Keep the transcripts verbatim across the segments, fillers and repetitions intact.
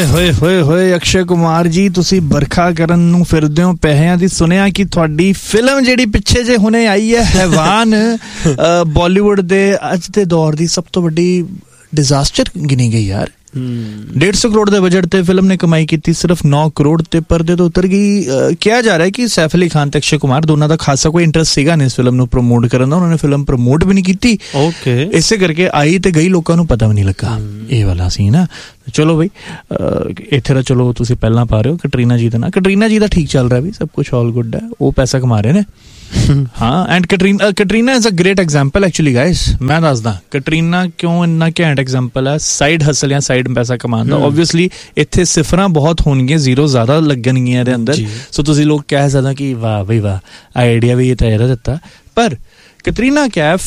ਹੋਏ ਹੋਏ ਹੋਏ ਹੋਏ ਅਕਸ਼ੇ ਕੁਮਾਰ ਜੀ, ਤੁਸੀਂ ਬਰਖਾ ਕਰਨ ਨੂੰ ਫਿਰਦੇ ਹੋ ਪੈਸਿਆਂ ਦੀ। ਸੁਣਿਆ ਕਿ ਤੁਹਾਡੀ ਫਿਲਮ ਜਿਹੜੀ ਪਿੱਛੇ ਜੇ ਹੁਣੇ ਆਈ ਹੈ ਹੈਵਾਨ, ਬਾਲੀਵੁੱਡ ਦੇ ਅੱਜ ਦੇ ਦੌਰ ਦੀ ਸਭ ਤੋਂ ਵੱਡੀ ਡਿਜ਼ਾਸਟਰ ਗਿਣੀ ਗਈ ਯਾਰ। डेढ़ सौ करोड़ के बजट ते फिल्म ने कमाई की सिर्फ नौ करोड़ ते परदे तो उतर गई। कहा जा रहा है कि सैफ अली खान ते अक्षय कुमार दोनों का खासा कोई इंटरेस्ट सीगा नहीं इस फिल्म नूं प्रमोट करन दा, उन्होंने फिल्म प्रमोट भी नहीं की। ओके, इसे करके आई ते गई, लोगों को पता भी नहीं लगा ये वाला सीन है। चलो बई इत्थे दा चलो तुसीं पहलां पा रहे हो कटरीना जी दा ना, कटरीना जी दा ठीक चल रहा है भी, सब कुछ ऑल गुड है, वो पैसा कमा रहे ने। हाँ, and Katrina Katrina is a great example actually guys. मैं दसदा कटरीना क्यों इन्ना घैंट एग्जाम्पल है साइड हसल या साइड पैसा कमान दा। ओबवियसली इत्थे सिफरां बहुत होणगियां, जीरो ज़्यादा लगणगियां इहदे अंदर, सो तुसीं लोग कह सकदे कि वाह बई वाह आइडिया भी ये तैयार दिता। पर कटरीना कैफ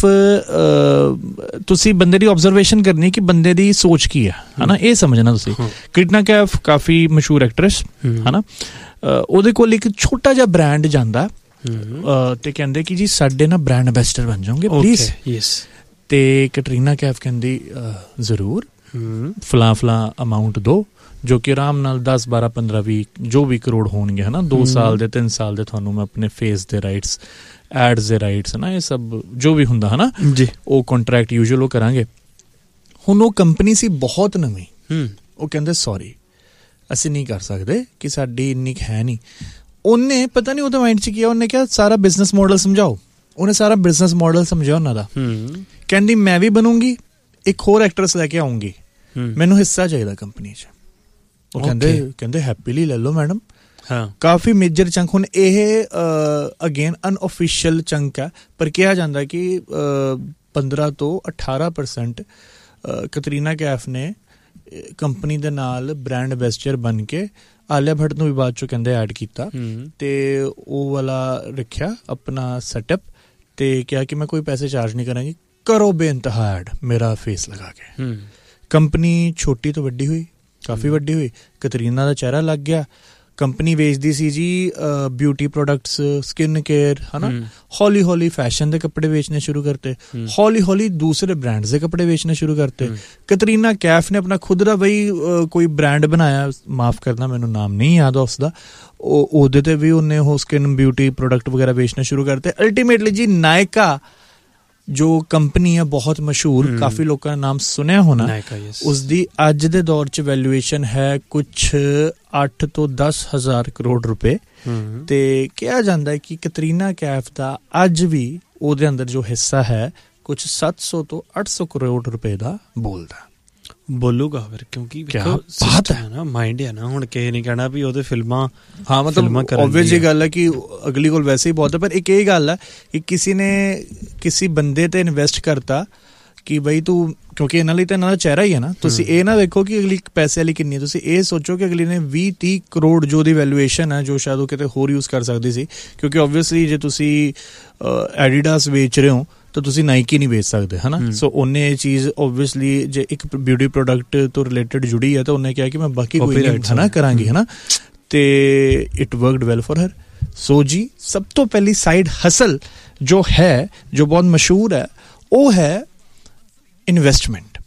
तुसी बंदे दी ऑब्जरवेशन करनी कि बंदे दी सोच की है है ना, ये समझना तुसी। कटरीना कैफ काफ़ी मशहूर एक्ट्रेस है ना, ਉਹਦੇ ਕੋਲ ਇੱਕ ਛੋਟਾ ਜਿਹਾ ਬ੍ਰਾਂਡ ਜਾਂਦਾ ਤੇ ਕਹਿੰਦੇ ਕਿ ਜੀ ਸਾਡੇ ਨਾ ਬ੍ਰਾਂਡ ਐਂਬੈਸਡਰ ਬਣ ਜਾਓਗੇ ਪਲੀਜ਼। ਯੈਸ, ਤੇ ਕਟਰੀਨਾ ਕੈਫ ਕਹਿੰਦੀ ਜ਼ਰੂਰ, ਫਲਾਂ ਫਲਾਂ ਅਮਾਊਂਟ ਦੋ, ਜੋ ਕਿ ਆਰਾਮ ਨਾਲ ਦਸ ਬਾਰਾਂ ਪੰਦਰਾਂ ਵੀਹ ਜੋ ਵੀ ਕਰੋੜ ਹੋਣਗੇ ਹੈ ਨਾ, ਦੋ ਸਾਲ ਦੇ ਤਿੰਨ ਸਾਲ ਦੇ ਤੁਹਾਨੂੰ ਮੈਂ ਆਪਣੇ ਫੇਸ ਦੇ ਰਾਈਟਸ, ਐਡਸ ਦੇ ਰਾਈਟਸ ਹੈ ਨਾ, ਇਹ ਸਭ ਜੋ ਵੀ ਹੁੰਦਾ ਹੈ ਨਾ ਜੀ, ਉਹ ਕੰਟਰੈਕਟ ਯੂਜੂਅਲ ਉਹ ਕਰਾਂਗੇ। ਹੁਣ ਉਹ ਕੰਪਨੀ ਸੀ ਬਹੁਤ ਨਵੀਂ, ਉਹ ਕਹਿੰਦੇ ਸੌਰੀ ਅਸੀਂ ਨਹੀਂ ਕਰ ਸਕਦੇ ਕਿ ਸਾਡੀ ਇੰਨੀ ਹੈ ਨਹੀਂ। ਉਹਨੇ ਪਤਾ ਨਹੀਂ ਉਹਦੇ ਮਾਈਂਡ 'ਚ ਕੀ ਆ, ਉਹਨੇ ਕਿਹਾ ਸਾਰਾ ਬਿਜ਼ਨਸ ਮਾਡਲ ਸਮਝਾਓ। ਉਹਨੇ ਸਾਰਾ ਬਿਜ਼ਨਸ ਮਾਡਲ ਸਮਝਿਆ ਉਹਨਾਂ ਦਾ। ਕਹਿੰਦੀ ਮੈਂ ਵੀ ਬਣੂੰਗੀ, ਇੱਕ ਹੋਰ ਐਕਟਰਸ ਲੈ ਕੇ ਆਉਂਗੀ, ਮੈਨੂੰ ਹਿੱਸਾ ਚਾਹੀਦਾ ਕੰਪਨੀ 'ਚ। ਉਹ ਕਹਿੰਦੇ ਕਹਿੰਦੇ ਹੈਪੀਲੀ ਲੈ ਲਓ ਮੈਡਮ। ਹਾਂ, ਕਾਫੀ ਮੇਜਰ ਚੰਕ। ਹੁਣ ਇਹ ਅਗੇਨ ਅਨਓਫੀਸ਼ੀਅਲ ਚੰਕ ਹੈ, ਪਰ ਕਿਹਾ ਜਾਂਦਾ ਕਿ ਪੰਦਰਾਂ ਤੋਂ ਅਠਾਰਾਂ ਪਰਸੈਂਟ ਕਟਰੀਨਾ ਕੈਫ ਨੇ ਕੰਪਨੀ ਦੇ ਨਾਲ ਬ੍ਰਾਂਡ ਐਂਬੈਸਡਰ ਬਣ ਕੇ ਆਲਿਆ ਭੱਟ ਨੂੰ ਵੀ ਬਾਅਦ ਚੋਂ ਕਹਿੰਦੇ ਐਡ ਕੀਤਾ, ਤੇ ਉਹ ਵਾਲਾ ਰੱਖਿਆ ਆਪਣਾ ਸੈਟਅਪ, ਤੇ ਕਿਹਾ ਕਿ ਮੈਂ ਕੋਈ ਪੈਸੇ ਚਾਰਜ ਨਹੀਂ ਕਰਾਂਗੀ, ਕਰੋ ਬੇਇੰਤਹਾ ਐਡ ਮੇਰਾ ਫੇਸ ਲਗਾ ਕੇ। ਕੰਪਨੀ ਛੋਟੀ ਤੋਂ ਵੱਡੀ ਹੋਈ, ਕਾਫੀ ਵੱਡੀ ਹੋਈ, ਕਟਰੀਨਾ ਦਾ ਚਿਹਰਾ ਲੱਗ ਗਿਆ। ਕੰਪਨੀ ਵੇਚਦੀ ਸੀ ਜੀ ਬਿਊਟੀ ਪ੍ਰੋਡਕਟਸ, ਸਕਿਨ ਕੇਅਰ ਹੈ ਨਾ, ਹੌਲੀ ਹੌਲੀ ਫੈਸ਼ਨ ਦੇ ਕੱਪੜੇ ਵੇਚਣੇ ਸ਼ੁਰੂ ਕਰਤੇ, ਹੌਲੀ ਹੌਲੀ ਦੂਸਰੇ ਬ੍ਰਾਂਡਸ ਦੇ ਕੱਪੜੇ ਵੇਚਣੇ ਸ਼ੁਰੂ ਕਰਤੇ। ਕਟਰੀਨਾ ਕੈਫ ਨੇ ਆਪਣਾ ਖੁਦ ਦਾ ਬਈ ਕੋਈ ਬ੍ਰਾਂਡ ਬਣਾਇਆ, ਮਾਫ ਕਰਨਾ ਮੈਨੂੰ ਨਾਮ ਨਹੀਂ ਯਾਦ ਉਸਦਾ, ਉਹ ਉਹਦੇ ਤੇ ਵੀ ਉਹਨੇ ਉਹ ਸਕਿਨ ਬਿਊਟੀ ਪ੍ਰੋਡਕਟ ਵਗੈਰਾ ਵੇਚਣੇ ਸ਼ੁਰੂ ਕਰਤੇ। ਅਲਟੀਮੇਟਲੀ ਜੀ ਨਾਇਕਾ ਜੋ ਕੰਪਨੀ ਹੈ ਬਹੁਤ ਮਸ਼ਹੂਰ, ਕਾਫੀ ਲੋਕਾਂ ਨੇ ਨਾਮ ਸੁਣਿਆ ਹੋਣਾ, ਉਸਦੀ ਅੱਜ ਦੇ ਦੌਰ 'ਚ ਵੈਲਿਊਏਸ਼ਨ ਹੈ ਕੁਛ ਅੱਠ ਤੋਂ ਦਸ ਹਜ਼ਾਰ ਕਰੋੜ ਰੁਪਏ। ਤੇ ਕਿਹਾ ਜਾਂਦਾ ਹੈ ਕਿ ਕਟਰੀਨਾ ਕੈਫ ਦਾ ਅੱਜ ਵੀ ਉਹਦੇ ਅੰਦਰ ਜੋ ਹਿੱਸਾ ਹੈ ਕੁਛ ਸੱਤ ਸੌ ਤੋਂ ਅੱਠ ਸੌ ਕਰੋੜ ਰੁਪਏ ਦਾ ਬੋਲਦਾ ਬੋਲੂਗਾ ਫਿਰ, ਕਿਉਂਕਿ ਬਾਤ ਹੈ ਨਾ, ਮਾਈਂਡ ਹੈ ਨਾ। ਹੁਣ ਕਿਸੇ ਨੇ ਕਹਿਣਾ ਵੀ ਉਹਦੇ ਫਿਲਮਾਂ, ਹਾਂ ਮਤਲਬ ਓਬਵੀਅਸ ਇਹ ਗੱਲ ਹੈ ਕਿ ਅਗਲੀ ਕੋਲ ਵੈਸੇ ਹੀ ਬਹੁਤ ਹੈ, ਪਰ ਇੱਕ ਇਹ ਗੱਲ ਹੈ ਕਿ ਕਿਸੇ ਨੇ ਕਿਸੇ ਬੰਦੇ ਤੇ ਇਨਵੈਸਟ ਕਰਤਾ ਕਿ ਬਈ ਤੂੰ, ਕਿਉਂਕਿ ਇਹਨਾਂ ਲਈ ਤਾਂ ਇਹਨਾਂ ਦਾ ਚਿਹਰਾ ਹੀ ਹੈ ਨਾ। ਤੁਸੀਂ ਇਹ ਨਾ ਵੇਖੋ ਕਿ ਅਗਲੀ ਪੈਸੇ ਵਾਲੀ ਕਿੰਨੀ, ਤੁਸੀਂ ਇਹ ਸੋਚੋ ਕਿ ਅਗਲੀ ਨੇ ਵੀਹ ਤੀਹ ਕਰੋੜ ਜੋ ਦੀ ਵੈਲੂਏਸ਼ਨ ਹੈ, ਜੋ ਸ਼ਾਇਦ ਉਹ ਕਿਤੇ ਹੋਰ ਯੂਜ਼ ਕਰ ਸਕਦੀ ਸੀ, ਕਿਉਂਕਿ ਓਬਵੀਅਸਲੀ ਜੇ ਤੁਸੀਂ ਐਡੀਡਾਸ ਵੇਚ ਰਹੇ ਹੋ ਤਾਂ ਤੁਸੀਂ ਨਾਈਕੀ ਨਹੀਂ ਵੇਚ ਸਕਦੇ ਹੈ ਨਾ। ਸੋ ਉਹਨੇ ਇਹ ਚੀਜ਼ ਓਬਵੀਅਸਲੀ ਜੇ ਇੱਕ ਬਿਊਟੀ ਪ੍ਰੋਡਕਟ ਤੋਂ ਰਿਲੇਟਡ ਜੁੜੀ ਹੈ ਤਾਂ ਉਹਨੇ ਕਿਹਾ ਕਿ ਮੈਂ ਬਾਕੀ ਕੋਈ ਹੈ ਨਾ ਕਰਾਂਗੀ ਹੈ ਨਾ, ਤੇ it worked well for her. ਸੋ ਜੀ ਸਭ ਤੋਂ ਪਹਿਲੀ ਸਾਈਡ ਹਸਲ ਜੋ ਹੈ, ਜੋ ਬਹੁਤ ਮਸ਼ਹੂਰ ਹੈ, ਉਹ ਹੈ ਇਨਵੈਸਟਮੈਂਟ।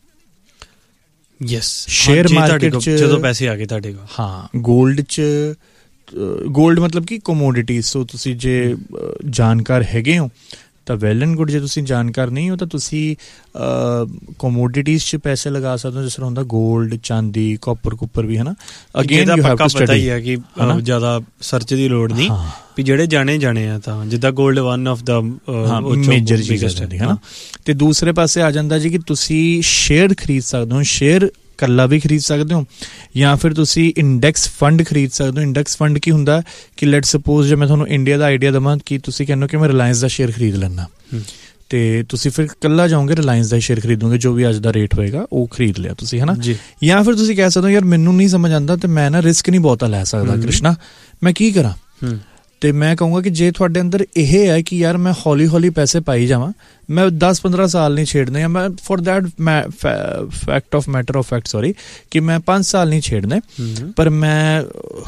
ਯੈਸ, ਸ਼ੇਅਰ ਮਾਰਕੀਟ 'ਚ ਜਦੋਂ ਪੈਸੇ ਆ ਗਏ ਤੁਹਾਡੇ ਕੋਲ, ਹਾਂ, ਗੋਲਡ 'ਚ, ਗੋਲਡ ਮਤਲਬ ਕਿ ਕਮੋਡਿਟੀਜ਼। ਸੋ ਤੁਸੀਂ ਜੇ ਜਾਣਕਾਰ ਹੈਗੇ ਹੋ ਤਾਂ ਵੈਲ ਐਂਡ ਗੁੱਡ, ਜੇ ਤੁਸੀਂ ਜਾਣਕਾਰ ਨਹੀਂ ਹੋ ਤਾਂ ਤੁਸੀਂ ਕਮੋਡਿਟੀਜ਼ 'ਚ ਪੈਸੇ ਲਗਾ ਸਕਦੇ ਹੋ, ਜਿਸ ਤਰ੍ਹਾਂ ਹੁੰਦਾ ਗੋਲਡ, ਚਾਂਦੀ, ਕਾਪਰ ਕੁਪਰ ਵੀ ਹੈ ਨਾ। Again you have to study. ਪਤਾ ਹੀ ਹੈ ਕਿ ਜ਼ਿਆਦਾ ਸਰਚ ਦੀ ਲੋੜ ਨਹੀਂ, ਵੀ ਜਿਹੜੇ ਜਾਣੇ ਜਾਣੇ ਆ ਤਾਂ ਜਿੱਦਾਂ gold one of the major ਚੀਜ਼ ਹੈ ਨਾ। ਤੇ ਦੂਸਰੇ ਪਾਸੇ ਆ ਜਾਂਦਾ ਜੀ ਕਿ ਤੁਸੀਂ ਸ਼ੇਅਰ ਖਰੀਦ ਸਕਦੇ ਹੋ, ਸ਼ੇਅਰ ਇਕੱਲਾ ਵੀ ਖਰੀਦ ਸਕਦੇ ਹੋ, ਜਾਂ ਫਿਰ ਤੁਸੀਂ ਇੰਡੈਕਸ ਫੰਡ ਖਰੀਦ ਸਕਦੇ ਹੋ। ਇੰਡੈਕਸ ਫੰਡ ਕੀ ਹੁੰਦਾ ਕਿ ਲੈਟ ਸਪੋਜ਼ ਜੇ ਮੈਂ ਤੁਹਾਨੂੰ ਇੰਡੀਆ ਦਾ ਆਈਡੀਆ ਦੇਵਾਂ ਕਿ ਤੁਸੀਂ ਕਹਿੰਦੇ ਹੋ ਕਿ ਮੈਂ ਰਿਲਾਇੰਸ ਦਾ ਸ਼ੇਅਰ ਖਰੀਦ ਲੈਣਾ, ਤੇ ਤੁਸੀਂ ਫਿਰ ਇਕੱਲਾ ਜਾਓਗੇ ਰਿਲਾਇੰਸ ਦਾ ਸ਼ੇਅਰ ਖਰੀਦੋਗੇ, ਜੋ ਵੀ ਅੱਜ ਦਾ ਰੇਟ ਹੋਏਗਾ ਉਹ ਖਰੀਦ ਲਿਆ ਤੁਸੀਂ ਹੈ ਨਾ। ਜਾਂ ਫਿਰ ਤੁਸੀਂ ਕਹਿ ਸਕਦੇ ਹੋ ਯਾਰ ਮੈਨੂੰ ਨਹੀਂ ਸਮਝ ਆਉਂਦਾ ਤੇ ਮੈਂ ਨਾ ਰਿਸਕ ਨਹੀਂ ਬਹੁਤਾ ਲੈ ਸਕਦਾ ਕ੍ਰਿਸ਼ਨਾ, ਮੈਂ ਕੀ ਕਰਾਂ। ਤੇ ਮੈਂ ਕਹੂੰਗਾ ਕਿ ਜੇ ਤੁਹਾਡੇ ਅੰਦਰ ਇਹ ਹੈ ਕਿ ਯਾਰ ਮੈਂ ਹੌਲੀ ਹੌਲੀ ਪੈਸੇ ਪਾਈ ਜਾਵਾਂ, ਮੈਂ ਦਸ ਪੰਦਰਾਂ ਸਾਲ ਨਹੀਂ ਛੇੜਨੇ, ਮੈਂ ਫॉर दैट ਮੈਂ fact of matter of fact sorry ਕਿ ਮੈਂ ਪੰਜ ਸਾਲ ਨਹੀਂ ਛੇੜਨੇ, ਪਰ ਮੈਂ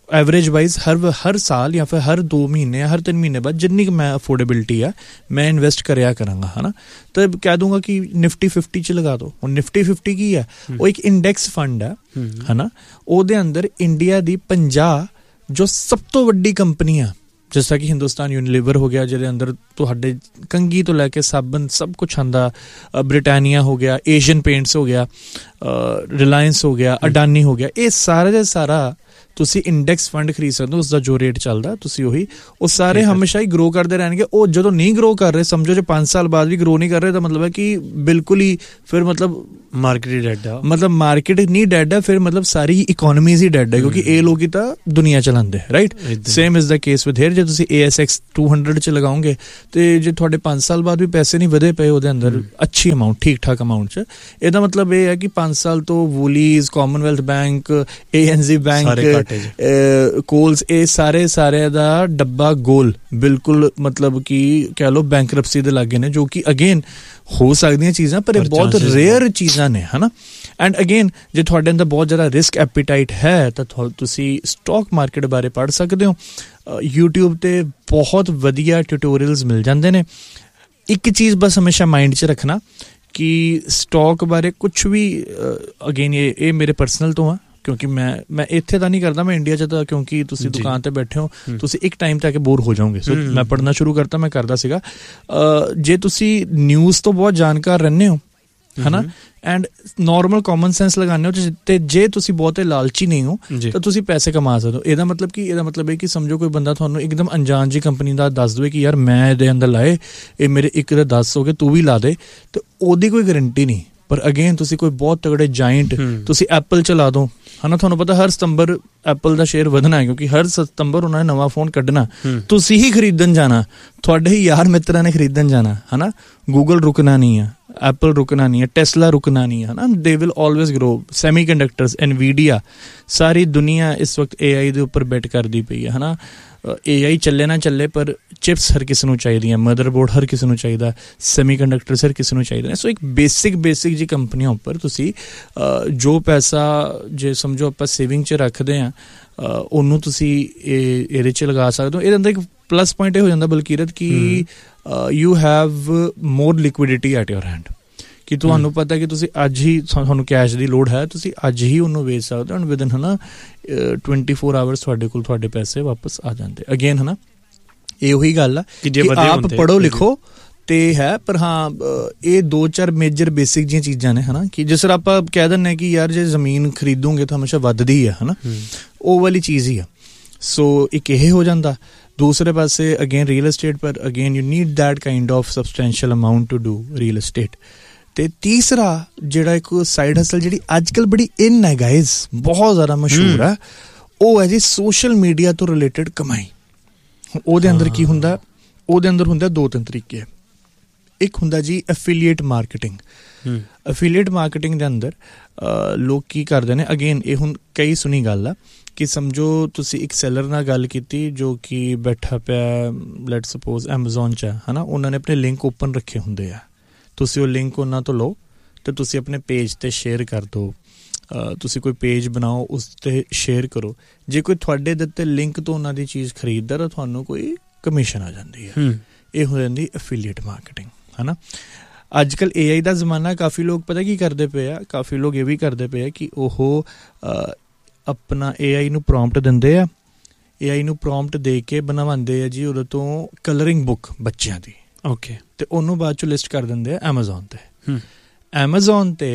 ਐਵਰੇਜ ਵਾਈਜ਼ ਹਰ ਹਰ ਸਾਲ ਜਾਂ ਫਿਰ ਹਰ ਦੋ ਮਹੀਨੇ ਹਰ ਤਿੰਨ ਮਹੀਨੇ ਬਾਅਦ ਜਿੰਨੀ ਕੁ ਮੈਂ ਅਫੋਰਡੇਬਿਲਿਟੀ ਆ ਮੈਂ ਇਨਵੈਸਟ ਕਰਿਆ ਕਰਾਂਗਾ, ਹੈ ਨਾ। ਤਾਂ ਕਹਿ ਦੂੰਗਾ ਕਿ ਨਿਫਟੀ ਫਿਫਟੀ 'ਚ ਲਗਾ ਦਿਓ। ਹੁਣ ਨਿਫਟੀ ਫਿਫਟੀ ਕੀ ਹੈ? ਉਹ ਇੱਕ ਇੰਡੈਕਸ ਫੰਡ ਹੈ, ਹੈ ਨਾ। ਉਹਦੇ ਅੰਦਰ ਇੰਡੀਆ ਦੀ ਪੰਜਾਹ ਜੋ ਸਭ ਤੋਂ ਵੱਡੀ ਕੰਪਨੀਆਂ, ਜਿਸ ਤਰ੍ਹਾਂ ਕਿ ਹਿੰਦੁਸਤਾਨ ਯੂਨੀਲੀਵਰ ਹੋ ਗਿਆ, ਜਿਹਦੇ ਅੰਦਰ ਤੁਹਾਡੇ ਕੰਘੀ ਤੋਂ ਲੈ ਕੇ ਸਾਬਣ ਸਭ ਕੁਛ ਆਉਂਦਾ, ਬ੍ਰਿਟਾਨੀਆ ਹੋ ਗਿਆ, ਏਸ਼ੀਅਨ ਪੇਂਟਸ ਹੋ ਗਿਆ, ਰਿਲਾਇੰਸ ਹੋ ਗਿਆ, ਅਡਾਨੀ ਹੋ ਗਿਆ, ਇਹ ਸਾਰੇ ਦਾ ਸਾਰਾ ਤੁਸੀਂ ਇੰਡੈਕਸ ਫੰਡ ਖਰੀਦ ਸਕਦੇ ਹੋ। ਉਸਦਾ ਜੋ ਰੇਟ ਚੱਲਦਾ ਤੁਸੀਂ ਉਹੀ, ਉਹ ਸਾਰੇ ਹਮੇਸ਼ਾ ਹੀ ਗਰੋ ਕਰਦੇ ਰਹਿਣਗੇ। ਉਹ ਜਦੋਂ ਨਹੀਂ ਗਰੋ ਕਰ ਰਹੇ, ਸਮਝੋ ਜੇ ਪੰਜ ਸਾਲ ਬਾਅਦ ਵੀ ਗਰੋ ਨਹੀਂ ਕਰ ਰਹੇ, ਤਾਂ ਮਤਲਬ ਹੈ ਕਿ ਬਿਲਕੁਲ ਹੀ ਫਿਰ ਮਤਲਬ ਮਾਰਕੀਟ ਹੀ ਡੈਡ ਆ, ਮਤਲਬ ਮਾਰਕੀਟ ਨਹੀਂ ਡੈਡ ਹੈ, ਫਿਰ ਮਤਲਬ ਸਾਰੀ ਇਕੋਨਮੀਜ਼ ਹੀ ਡੈਡ ਹੈ, ਕਿਉਂਕਿ ਇਹ ਲੋਕ ਹੀ ਤਾਂ ਦੁਨੀਆ ਚਲਾਉਂਦੇ, right. Same is the case with hair. ਜੇ ਤੁਸੀਂ A S X two hundred 'ਚ ਲਗਾਓਗੇ ਤੇ ਜੇ ਤੁਹਾਡੇ ਪੰਜ ਸਾਲ ਬਾਅਦ ਵੀ ਪੈਸੇ ਨਹੀਂ ਵਧੇ ਪਏ ਉਹਦੇ ਅੰਦਰ ਅੱਛੀ ਅਮਾਊਂਟ, ਠੀਕ ਠਾਕ ਅਮਾਊਂਟ 'ਚ, ਇਹਦਾ ਮਤਲਬ ਇਹ ਹੈ ਕਿ ਪੰਜ ਸਾਲ ਤੋਂ ਵੂਲੀਜ਼, ਕਾਮਨਵੈਲਥ ਬੈਂਕ, ਏ ਐਨ ਜੀ ਬੈਂਕ, ਕੋਲਸ, ਇਹ ਸਾਰੇ ਸਾਰਿਆਂ ਦਾ ਡੱਬਾ ਗੋਲ ਬਿਲਕੁਲ ਮਤਲਬ ਕਿ ਕਹਿ ਲਓ ਬੈਂਕਰਪਸੀ ਦੇ ਲਾਗੇ ਨੇ, ਜੋ ਕਿ ਅਗੇਨ ਹੋ ਸਕਦੀਆਂ ਚੀਜ਼ਾਂ, ਪਰ ਇਹ ਬਹੁਤ ਰੇਅਰ ਚੀਜ਼ਾਂ ਨੇ, ਹੈ ਨਾ। ਐਂਡ ਅਗੇਨ ਜੇ ਤੁਹਾਡੇ ਅੰਦਰ ਬਹੁਤ ਜ਼ਿਆਦਾ ਰਿਸਕ ਐਪੀਟਾਈਟ ਹੈ ਤਾਂ ਤੁਸੀਂ ਸਟਾਕ ਮਾਰਕੀਟ ਬਾਰੇ ਪੜ੍ਹ ਸਕਦੇ ਹੋ। ਯੂਟਿਊਬ 'ਤੇ ਬਹੁਤ ਵਧੀਆ ਟਿਊਟੋਰੀਅਲਸ ਮਿਲ ਜਾਂਦੇ ਨੇ। ਇੱਕ ਚੀਜ਼ ਬਸ ਹਮੇਸ਼ਾ ਮਾਈਂਡ 'ਚ ਰੱਖਣਾ ਕਿ ਸਟਾਕ ਬਾਰੇ ਕੁਛ ਵੀ, ਅਗੇਨ ਇਹ ਇਹ ਮੇਰੇ ਪਰਸਨਲ ਤੋਂ ਆ, ਕਿਉਂਕਿ ਮੈਂ ਮੈਂ ਇੱਥੇ ਤਾਂ ਨਹੀਂ ਕਰਦਾ, ਮੈਂ ਇੰਡੀਆ 'ਚ ਤਾਂ, ਕਿਉਂਕਿ ਤੁਸੀਂ ਦੁਕਾਨ ਤੇ ਬੈਠੇ ਹੋ, ਤੁਸੀਂ ਇੱਕ ਟਾਈਮ ਤੇ ਆ ਕੇ ਬੋਰ ਹੋ ਜਾਓਗੇ। ਸੋ ਮੈਂ ਪੜ੍ਹਨਾ ਸ਼ੁਰੂ ਕਰਤਾ, ਮੈਂ ਕਰਦਾ ਸੀਗਾ। ਜੇ ਤੁਸੀਂ ਨਿਊਜ਼ ਤੋਂ ਬਹੁਤ ਜਾਣਕਾਰ ਰਹਿੰਦੇ ਹੋ, ਹੈ ਨਾ, ਐਂਡ ਨੋਰਮਲ ਕਾਮਨ ਸੈਂਸ ਲਗਾਉਂਦੇ ਹੋ, ਤੇ ਜੇ ਤੁਸੀਂ ਬਹੁਤੇ ਲਾਲਚੀ ਨਹੀਂ ਹੋ ਤਾਂ ਤੁਸੀਂ ਪੈਸੇ ਕਮਾ ਸਕਦੇ ਹੋ। ਇਹਦਾ ਮਤਲਬ ਕਿ ਇਹਦਾ ਮਤਲਬ ਇਹ ਕਿ ਸਮਝੋ ਕੋਈ ਬੰਦਾ ਤੁਹਾਨੂੰ ਇੱਕਦਮ ਅਣਜਾਣ ਜੀ ਕੰਪਨੀ ਦਾ ਦੱਸ ਦੇਵੇ ਕਿ ਯਾਰ ਮੈਂ ਇਹਦੇ ਅੰਦਰ ਲਾਏ, ਇਹ ਮੇਰੇ ਇੱਕ ਦੇ ਦਸ ਹੋ ਗਏ, ਤੂੰ ਵੀ ਲਾ ਦੇ, ਤੇ ਉਹਦੀ ਕੋਈ ਗਰੰਟੀ ਨਹੀਂ। ਪਰ ਅਗੇਨ ਤੁਸੀਂ ਕੋਈ ਬਹੁਤ ਤਗੜੇ ਜਾਇੰਟ, ਤੁਸੀਂ ਐਪਲ ਚਲਾ ਦੋ, ਹੈ ਨਾ, ਤੁਹਾਨੂੰ ਪਤਾ ਹਰ ਸਤੰਬਰ ਐਪਲ ਦਾ ਸ਼ੇਅਰ ਵਧਣਾ ਹੈ, ਕਿਉਂਕਿ ਹਰ ਸਤੰਬਰ ਉਹਨਾਂ ਨੇ ਨਵਾਂ ਫੋਨ ਕੱਢਣਾ, ਤੁਸੀਂ ਹੀ ਖਰੀਦਣ ਜਾਣਾ, ਤੁਹਾਡੇ ਹੀ ਯਾਰ ਮਿੱਤਰਾਂ ਨੇ ਖਰੀਦਣ ਜਾਣਾ, ਹੈ ਨਾ। ਗੂਗਲ ਰੁਕਣਾ ਨਹੀਂ ਹੈ, ਐਪਲ ਰੁਕਣਾ ਨਹੀਂ ਹੈ, ਟੈਸਲਾ ਰੁਕਣਾ ਨਹੀਂ ਹੈ, ਨਾ। They will always grow. Semi ਕੰਡਕਟਰਸ, ਐਨਵੀਡੀਆ, ਸਾਰੀ ਦੁਨੀਆ ਇਸ ਵਕਤ ਏ ਆਈ ਦੇ ਉੱਪਰ ਬੈਟ ਕਰਦੀ ਪਈ ਹੈ, ਹੈ ਨਾ। ਏ ਆਈ ਚੱਲੇ ਨਾ ਚੱਲੇ, ਪਰ ਚਿਪਸ ਹਰ ਕਿਸੇ ਨੂੰ ਚਾਹੀਦੀਆਂ, ਮਦਰਬੋਰਡ ਹਰ ਕਿਸੇ ਨੂੰ ਚਾਹੀਦਾ, ਸੈਮੀ ਕੰਡਕਟਰਸ ਹਰ ਕਿਸੇ ਨੂੰ ਚਾਹੀਦੇ ਨੇ। ਸੋ ਇੱਕ ਬੇਸਿਕ ਬੇਸਿਕ ਜੀ ਕੰਪਨੀਆਂ ਉੱਪਰ ਤੁਸੀਂ ਜੋ ਪੈਸਾ ਜੇ ਸਮਝੋ ਆਪਾਂ ਸੇਵਿੰਗ 'ਚ ਰੱਖਦੇ ਹਾਂ, ਉਹਨੂੰ ਤੁਸੀਂ ਇਹ ਇਹਦੇ 'ਚ ਲਗਾ ਸਕਦੇ ਹੋ। ਇਹਦੇ ਅੰਦਰ ਇੱਕ ਪਲੱਸ ਪੁਆਇੰਟ ਇਹ ਹੋ ਜਾਂਦਾ ਬਲਕੀਰਤ ਕਿ you have more ਲਿਕੁਇਡਿਟੀ at your hand, ਕਿ ਤੁਹਾਨੂੰ ਪਤਾ ਕਿ ਤੁਸੀਂ ਅੱਜ ਹੀ, ਤੁਹਾਨੂੰ ਕੈਸ਼ ਦੀ ਲੋੜ ਹੈ, ਤੁਸੀਂ ਅੱਜ ਹੀ ਉਹਨੂੰ ਵੇਚ ਸਕਦੇ ਹੋ, ਐਂਡ ਵਿਦਨ ਹੈ ਨਾ ਟਵੈਂਟੀ ਫੋਰ ਆਵਰਸ ਤੁਹਾਡੇ ਕੋਲ ਤੁਹਾਡੇ ਪੈਸੇ ਵਾਪਸ ਆ ਜਾਂਦੇ। ਅਗੇਨ ਹੈ ਨਾ, ਇਹ ਉਹੀ ਗੱਲ ਆ ਕਿ ਆਪ ਪੜ੍ਹੋ ਲਿਖੋ ਤੇ ਹੈ, ਪਰ ਹਾਂ ਇਹ ਦੋ ਚਾਰ ਮੇਜਰ ਬੇਸਿਕ ਜਿਹੀਆਂ ਚੀਜ਼ਾਂ ਨੇ, ਹੈ ਨਾ, ਕਿ ਜਿਸ ਤਰ੍ਹਾਂ ਆਪਾਂ ਕਹਿ ਦਿੰਦੇ ਕਿ ਯਾਰ ਜੇ ਜ਼ਮੀਨ ਖਰੀਦੋਗੇ ਤਾਂ ਹਮੇਸ਼ਾ ਵੱਧਦੀ ਹੈ, ਹੈ ਨਾ, ਉਹ ਵਾਲੀ ਚੀਜ਼ ਹੀ ਆ। ਸੋ ਇੱਕ ਇਹ ਹੋ ਜਾਂਦਾ। ਦੂਸਰੇ ਪਾਸੇ ਅਗੇਨ ਰੀਅਲ estate, ਪਰ again you need that kind of substantial amount to do real estate। ਤੇ ਤੀਸਰਾ ਜਿਹੜਾ ਇੱਕ ਸਾਈਡ ਹਸਲ ਜਿਹੜੀ ਅੱਜ ਕੱਲ੍ਹ ਬੜੀ ਇਨ ਹੈ ਗਾਇਜ਼, ਬਹੁਤ ਜ਼ਿਆਦਾ ਮਸ਼ਹੂਰ ਹੈ, ਉਹ ਹੈ ਜੀ ਸੋਸ਼ਲ ਮੀਡੀਆ ਤੋਂ ਰਿਲੇਟਡ ਕਮਾਈ। ਉਹਦੇ ਅੰਦਰ ਕੀ ਹੁੰਦਾ? ਉਹਦੇ ਅੰਦਰ ਹੁੰਦਾ ਦੋ ਤਿੰਨ ਤਰੀਕੇ। ਇੱਕ ਹੁੰਦਾ ਜੀ ਐਫੀਲੀਏਟ ਮਾਰਕੀਟਿੰਗ। ਐਫੀਲੀਏਟ ਮਾਰਕੀਟਿੰਗ ਦੇ ਅੰਦਰ ਲੋਕ ਕੀ ਕਰਦੇ ਨੇ, ਅਗੇਨ ਇਹ ਹੁਣ ਕਈ ਸੁਣੀ ਗੱਲ ਆ ਕਿ ਸਮਝੋ ਤੁਸੀਂ ਇੱਕ ਸੈਲਰ ਨਾਲ ਗੱਲ ਕੀਤੀ ਜੋ ਕਿ ਬੈਠਾ ਪਿਆ ਲੈਟ ਸਪੋਜ਼ ਐਮਾਜ਼ੋਨ 'ਚ ਹੈ ਨਾ, ਉਹਨਾਂ ਨੇ ਆਪਣੇ ਲਿੰਕ ਓਪਨ ਰੱਖੇ ਹੁੰਦੇ ਆ, ਤੁਸੀਂ ਉਹ ਲਿੰਕ ਉਹਨਾਂ ਤੋਂ ਲਓ ਅਤੇ ਤੁਸੀਂ ਆਪਣੇ ਪੇਜ 'ਤੇ ਸ਼ੇਅਰ ਕਰ ਦਿਓ। ਤੁਸੀਂ ਕੋਈ ਪੇਜ ਬਣਾਓ, ਉਸ 'ਤੇ ਸ਼ੇਅਰ ਕਰੋ। ਜੇ ਕੋਈ ਤੁਹਾਡੇ ਦਿੱਤੇ ਲਿੰਕ ਤੋਂ ਉਹਨਾਂ ਦੀ ਚੀਜ਼ ਖਰੀਦਦਾ ਤਾਂ ਤੁਹਾਨੂੰ ਕੋਈ ਕਮਿਸ਼ਨ ਆ ਜਾਂਦੀ ਹੈ। ਇਹ ਹੋ ਜਾਂਦੀ ਐਫੀਲੀਏਟ ਮਾਰਕੀਟਿੰਗ, ਹੈ ਨਾ। ਅੱਜ ਕੱਲ੍ਹ ਏ ਆਈ ਦਾ ਜ਼ਮਾਨਾ, ਕਾਫੀ ਲੋਕ ਪਤਾ ਕੀ ਕਰਦੇ ਪਏ ਆ, ਕਾਫੀ ਲੋਕ ਇਹ ਵੀ ਕਰਦੇ ਪਏ ਆ ਕਿ ਉਹ ਆਪਣਾ ਏ ਆਈ ਨੂੰ ਪ੍ਰੋਂਪਟ ਦਿੰਦੇ ਆ, ਏ ਆਈ ਨੂੰ ਪ੍ਰੋਂਪਟ ਦੇ ਕੇ ਬਣਵਾਉਂਦੇ ਆ ਜੀ ਉਹਦੇ ਤੋਂ ਕਲਰਿੰਗ ਬੁੱਕ ਬੱਚਿਆਂ ਦੀ, ਓਕੇ, ਅਤੇ ਉਹਨੂੰ ਬਾਅਦ 'ਚੋਂ ਲਿਸਟ ਕਰ ਦਿੰਦੇ ਆ ਐਮਾਜ਼ੋਨ 'ਤੇ। ਐਮਾਜ਼ੋਨ 'ਤੇ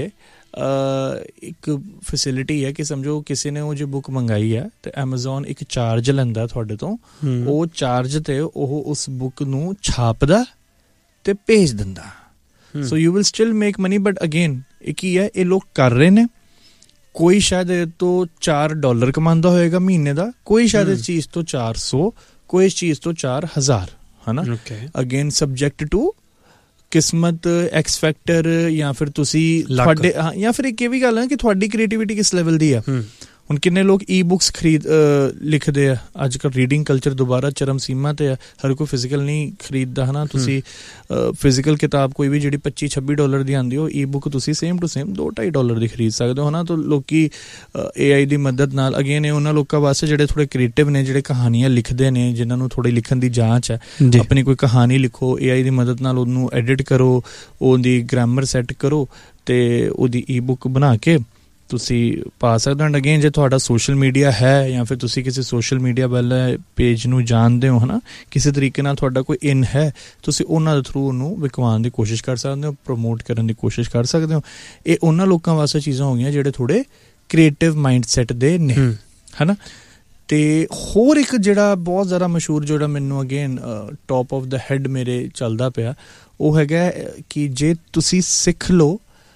ਇੱਕ ਫੈਸਿਲਿਟੀ ਹੈ ਕਿ ਸਮਝੋ ਕਿਸੇ ਨੇ ਉਹ ਜੇ ਬੁੱਕ ਮੰਗਾਈ ਹੈ ਅਤੇ ਐਮਾਜ਼ੋਨ ਇੱਕ ਚਾਰਜ ਲੈਂਦਾ ਤੁਹਾਡੇ ਤੋਂ, ਉਹ ਚਾਰਜ 'ਤੇ ਉਹ ਉਸ ਬੁੱਕ ਨੂੰ ਛਾਪਦਾ ਅਤੇ ਭੇਜ ਦਿੰਦਾ। So you will still make money, but again ਇਹ ਕੀ ਹੈ, ਇਹ ਲੋਕ ਕਰ ਰਹੇ ਨੇ। ਕੋਈ ਸ਼ਾਇਦ ਇਹ ਤੋਂ ਚਾਰ ਡਾਲਰ ਕਮਾਉਂਦਾ ਹੋਏਗਾ ਮਹੀਨੇ ਦਾ, ਕੋਈ ਸ਼ਾਇਦ ਇਸ ਚੀਜ਼ ਤੋਂ ਚਾਰ ਸੌ, ਕੋਈ ਇਸ ਚੀਜ਼ ਤੋਂ ਚਾਰ ਹਜ਼ਾਰ, ਹੈ ਨਾ। ਅਗੇਨ ਸਬਜੈਕਟ ਟੂ ਕਿਸਮਤ, ਐਕਸ ਫੈਕਟਰ, ਜਾਂ ਫਿਰ ਤੁਸੀਂ ਤੁਹਾਡੇ, ਜਾਂ ਫਿਰ ਇੱਕ ਇਹ ਵੀ ਗੱਲ ਹੈ ਕਿ ਤੁਹਾਡੀ ਕ੍ਰੀਏਟੀਵਿਟੀ ਕਿਸ ਲੈਵਲ ਦੀ ਆ। ਹੁਣ ਕਿੰਨੇ ਲੋਕ ਈ ਬੁੱਕਸ ਖਰੀਦ ਲਿਖਦੇ ਆ ਅੱਜ ਕੱਲ੍ਹ। ਰੀਡਿੰਗ ਕਲਚਰ ਦੁਬਾਰਾ ਚਰਮ ਸੀਮਾ 'ਤੇ ਆ, ਹਰ ਕੋਈ ਫਿਜ਼ੀਕਲ ਨਹੀਂ ਖਰੀਦਦਾ ਹੈ ਨਾ। ਤੁਸੀਂ ਫਿਜ਼ੀਕਲ ਕਿਤਾਬ ਕੋਈ ਵੀ ਜਿਹੜੀ ਪੱਚੀ ਛੱਬੀ ਡਾਲਰ ਦੀ ਆਉਂਦੀ ਉਹ ਈ ਬੁੱਕ ਤੁਸੀਂ ਸੇਮ ਟੂ ਸੇਮ ਦੋ ਢਾਈ ਡਾਲਰ ਦੀ ਖਰੀਦ ਸਕਦੇ ਹੋ ਹੈ ਨਾ। ਤਾਂ ਲੋਕ ਏ ਆਈ ਦੀ ਮਦਦ ਨਾਲ ਅਗੇਨ ਇਹ ਉਹਨਾਂ ਲੋਕਾਂ ਵਾਸਤੇ ਜਿਹੜੇ ਥੋੜ੍ਹੇ ਕ੍ਰੀਏਟਿਵ ਨੇ, ਜਿਹੜੇ ਕਹਾਣੀਆਂ ਲਿਖਦੇ ਨੇ, ਜਿਨ੍ਹਾਂ ਨੂੰ ਥੋੜ੍ਹੀ ਲਿਖਣ ਦੀ ਜਾਂਚ ਹੈ, ਆਪਣੀ ਕੋਈ ਕਹਾਣੀ ਲਿਖੋ, ਏ ਆਈ ਦੀ ਮਦਦ ਨਾਲ ਉਹਨੂੰ ਐਡਿਟ ਕਰੋ, ਉਹਦੀ ਗ੍ਰਾਮਰ ਸੈੱਟ ਕਰੋ ਅਤੇ ਉਹਦੀ ਈ ਬੁੱਕ ਬਣਾ ਕੇ ਤੁਸੀਂ ਪਾ ਸਕਦੇ ਹੋ। ਐਂਡ ਅਗੇਨ ਜੇ ਤੁਹਾਡਾ ਸੋਸ਼ਲ ਮੀਡੀਆ ਹੈ ਜਾਂ ਫਿਰ ਤੁਸੀਂ ਕਿਸੇ ਸੋਸ਼ਲ ਮੀਡੀਆ ਵਾਲੇ ਪੇਜ ਨੂੰ ਜਾਣਦੇ ਹੋ ਹੈ ਨਾ, ਕਿਸੇ ਤਰੀਕੇ ਨਾਲ ਤੁਹਾਡਾ ਕੋਈ ਇਨ ਹੈ, ਤੁਸੀਂ ਉਹਨਾਂ ਦੇ ਥਰੂ ਉਹਨੂੰ ਵਿਕਵਾਉਣ ਦੀ ਕੋਸ਼ਿਸ਼ ਕਰ ਸਕਦੇ ਹੋ, ਪ੍ਰਮੋਟ ਕਰਨ ਦੀ ਕੋਸ਼ਿਸ਼ ਕਰ ਸਕਦੇ ਹੋ। ਇਹ ਉਹਨਾਂ ਲੋਕਾਂ ਵਾਸਤੇ ਚੀਜ਼ਾਂ ਹੋ ਗਈਆਂ ਜਿਹੜੇ ਥੋੜ੍ਹੇ ਕ੍ਰੀਏਟਿਵ ਮਾਈਂਡ ਸੈੱਟ ਦੇ ਨੇ ਹੈ ਨਾ। ਅਤੇ ਹੋਰ ਇੱਕ ਜਿਹੜਾ ਬਹੁਤ ਜ਼ਿਆਦਾ ਮਸ਼ਹੂਰ ਜਿਹੜਾ ਮੈਨੂੰ again top of the head ਮੇਰੇ ਚੱਲਦਾ ਪਿਆ ਉਹ ਹੈਗਾ ਕਿ ਜੇ ਤੁਸੀਂ ਸਿੱਖ ਲਓ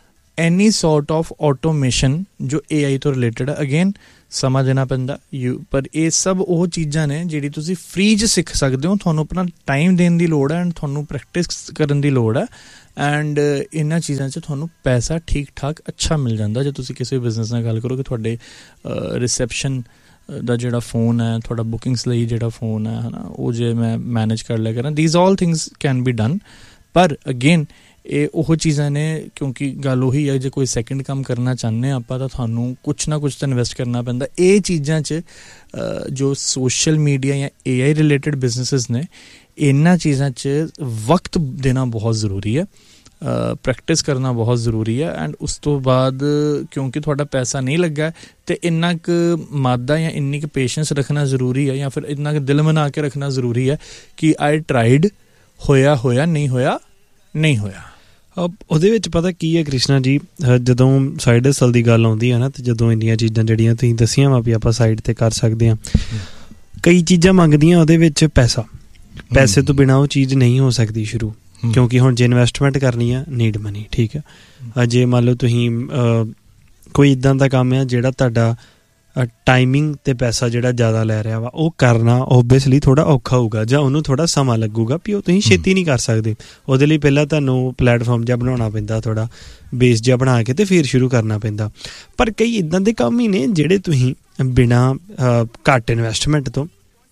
ਐਨੀ ਸੋਰਟ ਆਫ ਆਟੋਮੇਸ਼ਨ ਜੋ ਏ ਆਈ ਤੋਂ ਰਿਲੇਟਡ ਹੈ, ਅਗੇਨ ਸਮਾਂ ਦੇਣਾ ਪੈਂਦਾ ਯੂ, ਪਰ ਇਹ ਸਭ ਉਹ ਚੀਜ਼ਾਂ ਨੇ ਜਿਹੜੀ ਤੁਸੀਂ ਫ੍ਰੀ 'ਚ ਸਿੱਖ ਸਕਦੇ ਹੋ। ਤੁਹਾਨੂੰ ਆਪਣਾ ਟਾਈਮ ਦੇਣ ਦੀ ਲੋੜ ਹੈ ਐਂਡ ਤੁਹਾਨੂੰ ਪ੍ਰੈਕਟਿਸ ਕਰਨ ਦੀ ਲੋੜ ਹੈ ਐਂਡ ਇਹਨਾਂ ਚੀਜ਼ਾਂ 'ਚ ਤੁਹਾਨੂੰ ਪੈਸਾ ਠੀਕ ਠਾਕ ਅੱਛਾ ਮਿਲ ਜਾਂਦਾ। ਜੇ ਤੁਸੀਂ ਕਿਸੇ ਬਿਜ਼ਨਸ ਨਾਲ ਗੱਲ ਕਰੋ ਕਿ ਤੁਹਾਡੇ ਰਿਸੈਪਸ਼ਨ ਦਾ ਜਿਹੜਾ ਫੋਨ ਹੈ, ਤੁਹਾਡਾ ਬੁਕਿੰਗਸ ਲਈ ਜਿਹੜਾ ਫੋਨ ਹੈ ਹੈ ਨਾ, ਉਹ ਜੇ ਮੈਂ ਮੈਨੇਜ ਕਰ ਲਿਆ ਕਰਾਂ, these all things can be done. ਪਰ ਅਗੇਨ ਇਹ ਉਹ ਚੀਜ਼ਾਂ ਨੇ ਕਿਉਂਕਿ ਗੱਲ ਉਹੀ ਹੈ, ਜੇ ਕੋਈ ਸੈਕਿੰਡ ਕੰਮ ਕਰਨਾ ਚਾਹੁੰਦੇ ਹਾਂ ਆਪਾਂ ਤਾਂ ਤੁਹਾਨੂੰ ਕੁਛ ਨਾ ਕੁਛ ਤਾਂ ਇਨਵੈਸਟ ਕਰਨਾ ਪੈਂਦਾ। ਇਹ ਚੀਜ਼ਾਂ 'ਚ ਜੋ ਸੋਸ਼ਲ ਮੀਡੀਆ ਜਾਂ ਏ ਆਈ ਰਿਲੇਟਡ ਬਿਜ਼ਨਸਿਸ ਨੇ, ਇਹਨਾਂ ਚੀਜ਼ਾਂ 'ਚ ਵਕਤ ਦੇਣਾ ਬਹੁਤ ਜ਼ਰੂਰੀ ਹੈ, ਪ੍ਰੈਕਟਿਸ ਕਰਨਾ ਬਹੁਤ ਜ਼ਰੂਰੀ ਹੈ ਐਂਡ ਉਸ ਤੋਂ ਬਾਅਦ ਕਿਉਂਕਿ ਤੁਹਾਡਾ ਪੈਸਾ ਨਹੀਂ ਲੱਗਾ ਅਤੇ ਇੰਨਾ ਕੁ ਮਾਦਾ ਜਾਂ ਇੰਨੀ ਕੁ ਪੇਸ਼ੈਂਸ ਰੱਖਣਾ ਜ਼ਰੂਰੀ ਹੈ ਜਾਂ ਫਿਰ ਇੰਨਾ ਕੁ ਦਿਲ ਬਣਾ ਕੇ ਰੱਖਣਾ ਜ਼ਰੂਰੀ ਹੈ ਕਿ ਆਈ ਟਰਾਈਡ, ਹੋਇਆ ਹੋਇਆ, ਨਹੀਂ ਹੋਇਆ ਨਹੀਂ ਹੋਇਆ। ਉਹਦੇ ਵਿੱਚ ਪਤਾ ਕੀ ਹੈ ਕ੍ਰਿਸ਼ਨਾ ਜੀ, ਜਦੋਂ ਸਾਈਡ ਹਸਲ ਦੀ ਗੱਲ ਆਉਂਦੀ ਹੈ ਨਾ, ਅਤੇ ਜਦੋਂ ਇੰਨੀਆਂ ਚੀਜ਼ਾਂ ਜਿਹੜੀਆਂ ਤੁਸੀਂ ਦੱਸੀਆਂ ਵਾ ਵੀ ਆਪਾਂ ਸਾਈਡ 'ਤੇ ਕਰ ਸਕਦੇ ਹਾਂ, ਕਈ ਚੀਜ਼ਾਂ ਮੰਗਦੀਆਂ ਉਹਦੇ ਵਿੱਚ ਪੈਸਾ। ਪੈਸੇ ਤੋਂ ਬਿਨਾਂ ਉਹ ਚੀਜ਼ ਨਹੀਂ ਹੋ ਸਕਦੀ ਸ਼ੁਰੂ, ਕਿਉਂਕਿ ਹੁਣ ਜੇ ਇਨਵੈਸਟਮੈਂਟ ਕਰਨੀ ਆ ਨੀਡ ਮਨੀ, ਠੀਕ ਹੈ। ਜੇ ਮੰਨ ਲਓ ਤੁਸੀਂ ਕੋਈ ਇੱਦਾਂ ਦਾ ਕੰਮ ਆ ਜਿਹੜਾ ਤੁਹਾਡਾ ਟਾਈਮਿੰਗ ਅਤੇ ਪੈਸਾ ਜਿਹੜਾ ਜ਼ਿਆਦਾ ਲੈ ਰਿਹਾ ਵਾ, ਉਹ ਕਰਨਾ ਓਬੀਅਸਲੀ ਥੋੜ੍ਹਾ ਔਖਾ ਹੋਊਗਾ ਜਾਂ ਉਹਨੂੰ ਥੋੜ੍ਹਾ ਸਮਾਂ ਲੱਗੂਗਾ ਵੀ ਉਹ ਤੁਸੀਂ ਛੇਤੀ ਨਹੀਂ ਕਰ ਸਕਦੇ। ਉਹਦੇ ਲਈ ਪਹਿਲਾਂ ਤੁਹਾਨੂੰ ਪਲੈਟਫਾਰਮ ਜਿਹਾ ਬਣਾਉਣਾ ਪੈਂਦਾ, ਥੋੜ੍ਹਾ ਬੇਸ ਜਿਹਾ ਬਣਾ ਕੇ ਅਤੇ ਫਿਰ ਸ਼ੁਰੂ ਕਰਨਾ ਪੈਂਦਾ। ਪਰ ਕਈ ਇੱਦਾਂ ਦੇ ਕੰਮ ਹੀ ਨੇ ਜਿਹੜੇ ਤੁਸੀਂ ਬਿਨਾਂ ਘੱਟ ਇਨਵੈਸਟਮੈਂਟ ਤੋਂ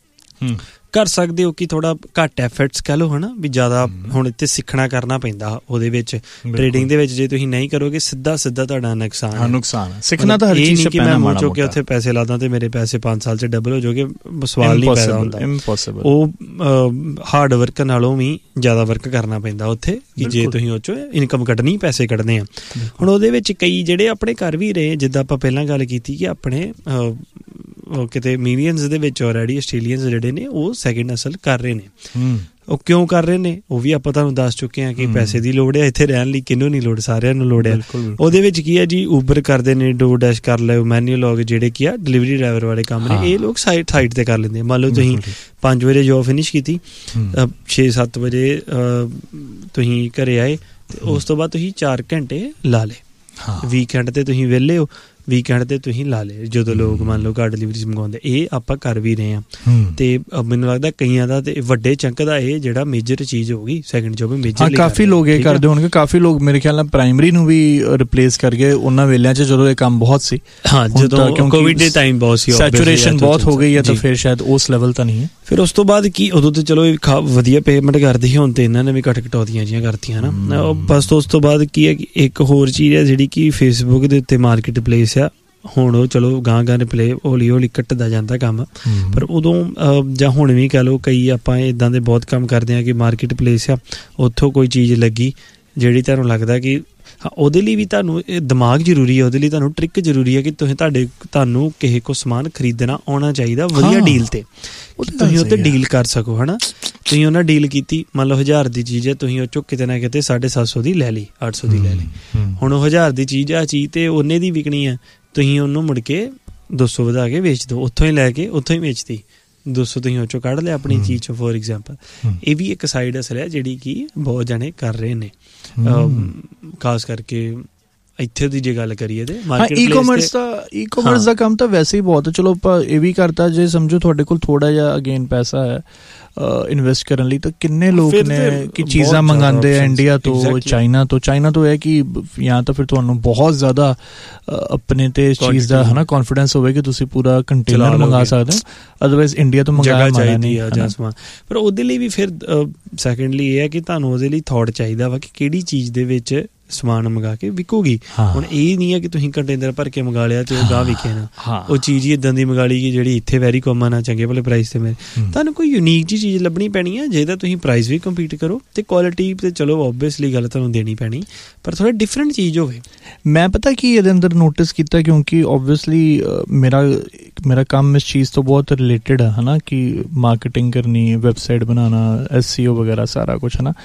ਕਰ ਸਕਦੇ ਹੋ ਕਿ ਥੋੜ੍ਹਾ ਘੱਟ ਐਫਰਟਸ ਕਹਿ ਲਓ ਹੈ ਨਾ, ਵੀ ਜ਼ਿਆਦਾ ਹੁਣ ਇੱਥੇ ਸਿੱਖਣਾ ਕਰਨਾ ਪੈਂਦਾ ਉਹਦੇ ਵਿੱਚ। ਟ੍ਰੇਡਿੰਗ ਦੇ ਵਿੱਚ ਜੇ ਤੁਸੀਂ ਨਹੀਂ ਕਰੋਗੇ ਸਿੱਧਾ ਸਿੱਧਾ ਤੁਹਾਡਾ ਨੁਕਸਾਨ ਨੁਕਸਾਨ ਸਿੱਖਣਾ ਤਾਂ ਹਰ ਚੀਜ਼ 'ਚ ਪੈਣਾ ਮਾੜਾ ਮੋਟਾ। ਕਿ ਉੱਥੇ ਪੈਸੇ ਲਾਦਾ ਅਤੇ ਮੇਰੇ ਪੈਸੇ ਪੰਜ ਸਾਲ 'ਚ ਡਬਲ ਹੋ ਜਾਓਗੇ, ਸਵਾਲ ਨਹੀਂ ਪੈਦਾ ਹੁੰਦਾ। ਇੰਪੋਸੀਬਲ। ਉਹ ਹਾਰਡ ਵਰਕ ਨਾਲੋਂ ਵੀ ਜ਼ਿਆਦਾ ਵਰਕ ਕਰਨਾ ਪੈਂਦਾ ਉੱਥੇ ਕਿ ਜੇ ਤੁਸੀਂ ਉਹ 'ਚੋਂ ਇਨਕਮ ਕੱਢਣੀ, ਪੈਸੇ ਕੱਢਣੇ ਆ। ਹੁਣ ਉਹਦੇ ਵਿੱਚ ਕਈ ਜਿਹੜੇ ਆਪਣੇ ਘਰ ਵੀ ਰਹੇ, ਜਿੱਦਾਂ ਆਪਾਂ ਪਹਿਲਾਂ ਗੱਲ ਕੀਤੀ ਕਿ ਆਪਣੇ ਕਿਤੇ ਮਿਲੀਅਨਸ ਦੇ ਵਿੱਚ ਆਲਰੇਡੀ ਆਸਟ੍ਰੇਲੀਅਨਸ ਜਿਹੜੇ ਨੇ ਉਹ ਸੈਕਿੰਡ ਹਸਲ ਕਰ ਰਹੇ ਨੇ। ਉਹ ਕਿਉਂ ਕਰ ਰਹੇ ਨੇ ਉਹ ਵੀ ਆਪਾਂ ਤੁਹਾਨੂੰ ਦੱਸ ਚੁੱਕੇ ਹਾਂ ਕਿ ਪੈਸੇ ਦੀ ਲੋੜ ਹੈ ਇੱਥੇ ਰਹਿਣ ਲਈ, ਕਿਹਨੂੰ ਨਹੀਂ ਲੋੜ, ਸਾਰਿਆਂ ਨੂੰ ਲੋੜ ਹੈ। ਉਹਦੇ ਵਿੱਚ ਕੀ ਹੈ ਜੀ, ਊਬਰ ਕਰਦੇ ਨੇ, ਡੋਰ ਡੈਸ਼ ਕਰ ਲਓ, ਮੈਨੂਅਲ ਜਿਹੜੇ ਕੀ ਆ ਡਿਲੀਵਰੀ ਡਰਾਈਵਰ ਵਾਲੇ ਕੰਮ ਨੇ, ਇਹ ਲੋਕ ਸਾਈਡ ਸਾਈਡ 'ਤੇ ਕਰ ਲੈਂਦੇ। ਮੰਨ ਲਓ ਤੁਸੀਂ ਪੰਜ ਵਜੇ ਜੋਬ ਫਿਨਿਸ਼ ਕੀਤੀ, ਛੇ ਸੱਤ ਵਜੇ ਤੁਸੀਂ ਘਰੇ ਆਏ ਅਤੇ ਉਸ ਤੋਂ ਬਾਅਦ ਤੁਸੀਂ ਚਾਰ ਘੰਟੇ ਲਾ ਲਏ। ਵੀਕਐਂਡ 'ਤੇ ਤੁਸੀਂ ਵਿਹਲੇ ਹੋ, ਵੀਕਐਂਡ 'ਤੇ ਤੁਸੀਂ ਲਾ ਲਏ ਜਦੋਂ ਲੋਕ ਮੰਨ ਲਓ ਘਰ ਡਿਲੀਵਰੀਜ਼ ਮੰਗਵਾਉਂਦੇ। ਇਹ ਆਪਾਂ ਕਰ ਵੀ ਰਹੇ ਹਾਂ ਅਤੇ ਮੈਨੂੰ ਲੱਗਦਾ ਕਈਆਂ ਦਾ ਅਤੇ ਵੱਡੇ ਚੰਕ ਦਾ ਇਹ ਜਿਹੜਾ ਮੇਜਰ ਚੀਜ਼ ਹੋਊਗੀ ਸੈਕਿੰਡ ਜੋਬ ਮੇਜਰ। ਕਾਫੀ ਲੋਕ ਇਹ ਕਰਦੇ ਹੋਣਗੇ, ਕਾਫੀ ਲੋਕ ਮੇਰੇ ਖਿਆਲ ਨਾਲ ਪ੍ਰਾਇਮਰੀ ਨੂੰ ਵੀ ਰਿਪਲੇਸ ਕਰ ਗਏ ਉਹਨਾਂ ਵੇਲਿਆਂ 'ਚ ਜਦੋਂ ਇਹ ਕੰਮ ਬਹੁਤ ਸੀ। ਹਾਂ, ਜਦੋਂ ਕੋਵਿਡ ਦੇ ਟਾਈਮ ਬਹੁਤ ਸੀ, ਸੈਚੂਰੇਸ਼ਨ ਬਹੁਤ ਹੋ ਗਈ ਹੈ ਤਾਂ ਫਿਰ ਸ਼ਾਇਦ ਉਸ ਲੈਵਲ ਤਾਂ ਨਹੀਂ ਹੈ। ਫਿਰ ਉਸ ਤੋਂ ਬਾਅਦ ਕੀ, ਉਦੋਂ ਤਾਂ ਚਲੋ ਖਾ ਵਧੀਆ ਪੇਮੈਂਟ ਕਰਦੀ ਸੀ, ਹੁਣ ਤਾਂ ਇਹਨਾਂ ਨੇ ਵੀ ਘੱਟ ਕਟੌਤੀਆਂ ਜਿਹੀਆਂ ਕਰਤੀਆਂ ਨਾ ਬਸ। ਉਸ ਤੋਂ ਬਾਅਦ ਕੀ ਹੈ ਕਿ ਇੱਕ ਹੋਰ ਚੀਜ਼ ਹੈ ਜਿਹੜੀ ਕਿ ਫੇਸਬੁੱਕ ਦੇ ਉੱਤੇ ਮਾਰਕੀਟ ਪਲੇਸ ਆ। ਹੁਣ ਉਹ ਚਲੋ ਗਾਂ ਗਾਂ ਰਿਪਲੇ ਹੌਲੀ ਹੌਲੀ ਘੱਟਦਾ ਜਾਂਦਾ ਕੰਮ, ਪਰ ਉਦੋਂ ਜਾਂ ਹੁਣ ਵੀ ਕਹਿ ਲਓ ਕਈ ਆਪਾਂ ਇੱਦਾਂ ਦੇ ਬਹੁਤ ਕੰਮ ਕਰਦੇ ਹਾਂ ਕਿ ਮਾਰਕੀਟ ਪਲੇਸ ਆ, ਉੱਥੋਂ ਕੋਈ ਚੀਜ਼ ਲੱਗੀ ਜਿਹੜੀ ਤੁਹਾਨੂੰ ਲੱਗਦਾ ਕਿ ਹਾਂ ਉਹਦੇ ਲਈ ਵੀ ਤੁਹਾਨੂੰ ਦਿਮਾਗ ਜ਼ਰੂਰੀ ਹੈ, ਉਹਦੇ ਲਈ ਤੁਹਾਨੂੰ ਟ੍ਰਿਕ ਜ਼ਰੂਰੀ ਹੈ ਕਿ ਤੁਸੀਂ ਤੁਹਾਡੇ ਤੁਹਾਨੂੰ ਕਿਸੇ ਕੋ ਸਮਾਨ ਖਰੀਦਣਾ ਆਉਣਾ ਚਾਹੀਦਾ ਵਧੀਆ ਡੀਲ 'ਤੇ, ਤੁਸੀਂ ਉਹ 'ਤੇ ਡੀਲ ਕਰ ਸਕੋ ਹੈ ਨਾ। ਤੁਸੀਂ ਉਹਨਾਂ ਡੀਲ ਕੀਤੀ, ਮੰਨ ਲਓ ਹਜ਼ਾਰ ਦੀ ਚੀਜ਼ ਹੈ, ਤੁਸੀਂ ਉਹ 'ਚੋਂ ਕਿਤੇ ਨਾ ਕਿਤੇ ਸਾਢੇ ਸੱਤ ਸੌ ਦੀ ਲੈ ਲਈ, ਅੱਠ ਸੌ ਦੀ ਲੈ ਲਈ। ਹੁਣ ਉਹ ਹਜ਼ਾਰ ਦੀ ਚੀਜ਼ ਆ, ਚੀਜ਼ ਤਾਂ ਉਹਨੇ ਦੀ ਵਿਕਣੀ ਹੈ, ਤੁਸੀਂ ਉਹਨੂੰ ਮੁੜ ਕੇ ਦੋ ਸੌ ਵਧਾ ਕੇ ਵੇਚ ਦਿਓ, ਉੱਥੋਂ ਹੀ ਲੈ ਕੇ ਉੱਥੋਂ ਹੀ ਵੇਚਦੀ, ਦੋ ਸੌ ਤੁਸੀਂ ਉਹ 'ਚੋਂ ਕੱਢ ਲਿਆ ਆਪਣੀ ਚੀਜ਼ 'ਚੋਂ ਫੋਰ ਐਗਜ਼ਾਮਪਲ। ਇਹ ਵੀ ਇੱਕ ਸਾਈਡ ਹਸਲ ਹੈ ਜਿਹੜੀ ਕਿ ਬਹੁਤ ਜਾਣੇ ਕਰ ਰਹੇ ਨੇ, ਖਾਸ ਕਰਕੇ ਇੱਥੇ ਦੀ ਜੇ ਗੱਲ ਕਰੀਏ ਤੇ ਮਾਰਕੀਟ ਪਲੇਸ ਈ-ਕਾਮਰਸ ਦਾ ਈ-ਕਾਮਰਸ ਦਾ ਕੰਮ ਤਾਂ ਵੈਸੇ ਹੀ ਬਹੁਤ, ਚਲੋ ਆਪਾਂ ਇਹ ਵੀ ਕਰਤਾ ਜੇ ਸਮਝੋ ਤੁਹਾਡੇ ਕੋਲ ਥੋੜਾ ਜਿਹਾ ਅਗੇਨ ਪੈਸਾ ਹੈ ਇਨਵੈਸਟ ਕਰਨ ਲਈ, ਤਾਂ ਕਿੰਨੇ ਲੋਕ ਨੇ ਕਿ ਚੀਜ਼ਾਂ ਮੰਗਾਉਂਦੇ ਆ ਇੰਡੀਆ ਤੋਂ, ਚਾਈਨਾ ਤੋਂ ਚਾਈਨਾ ਤੋਂ ਇਹ ਕਿ ਜਾਂ ਤਾਂ ਫਿਰ ਤੁਹਾਨੂੰ ਬਹੁਤ ਜ਼ਿਆਦਾ ਆਪਣੇ ਤੇ ਇਸ ਚੀਜ਼ ਦਾ ਹੈ ਨਾ ਕੌਨਫੀਡੈਂਸ ਹੋਵੇ ਕਿ ਤੁਸੀਂ ਪੂਰਾ ਕੰਟੇਨਰ ਮੰਗਾ ਸਕਦੇ ਹੋ, ਅਦਰਵਾਈਜ਼ ਇੰਡੀਆ ਤੋਂ ਮੰਗਾਇਆ ਮਾੜਾ ਨਹੀਂ ਆ ਸਮਾਨ। ਪਰ ਉਹਦੇ ਲਈ ਵੀ ਫਿਰ ਸੈਕੰਡਲੀ ਇਹ ਹੈ ਕਿ ਤੁਹਾਨੂੰ ਉਹਦੇ ਲਈ ਥੋਟ ਚਾਹੀਦਾ ਵਾ ਕਿ ਕਿਹੜੀ ਚੀਜ਼ ਦੇ ਵਿੱਚ ਸਮਾਨ ਮੰਗਾ ਕੇ ਵਿਕੂਗੀ। ਹੁਣ ਇਹ ਨਹੀਂ ਹੈ ਕਿ ਤੁਸੀਂ ਕੰਟੇਨਰ ਭਰ ਕੇ ਮੰਗਾ ਲਿਆ ਤੇ ਉਹ ਗਾਹ ਵਿਕੇ ਨਾ, ਉਹ ਚੀਜ਼ ਹੀ ਇਦਾਂ ਦੀ ਮੰਗਾ ਲਈ ਕਿ ਜਿਹੜੀ ਇੱਥੇ ਵੈਰੀ ਕਾਮਨ ਆ, ਚੰਗੇ ਭਲੇ ਪ੍ਰਾਈਸ ਤੇ ਮਿਲੇ। ਤੁਹਾਨੂੰ ਕੋਈ ਯੂਨੀਕ ਜਿਹੀ ਚੀਜ਼ ਲੱਭਣੀ ਪੈਣੀ ਹੈ ਜਿਹਦਾ ਤੁਸੀਂ ਪ੍ਰਾਈਸ ਵੀ ਕੰਪੀਟ ਕਰੋ ਤੇ ਕੁਆਲਿਟੀ ਤੇ ਚਲੋ ਓਬਵੀਅਸਲੀ ਗੱਲ ਤੁਹਾਨੂੰ ਦੇਣੀ ਪੈਣੀ, ਪਰ ਥੋੜਾ ਡਿਫਰੈਂਟ ਚੀਜ਼ ਹੋਵੇ। ਮੈਂ ਪਤਾ ਕੀ ਇਹਦੇ ਅੰਦਰ ਨੋਟਿਸ ਕੀਤਾ, ਕਿਉਂਕਿ ਓਬਵੀਅਸਲੀ ਮੇਰਾ ਮੇਰਾ ਕੰਮ ਇਸ ਚੀਜ਼ ਤੋਂ ਬਹੁਤ ਰਿਲੇਟਡ ਹੈ ਨਾ, ਕਿ ਮਾਰਕੀਟਿੰਗ ਕਰਨੀ, ਵੈਬਸਾਈਟ ਬਣਾਉਣਾ, ਐਸ ਈ ਓ ਵਗੈਰਾ ਸਾਰਾ ਕੁਛ ਹੈ ਨਾ।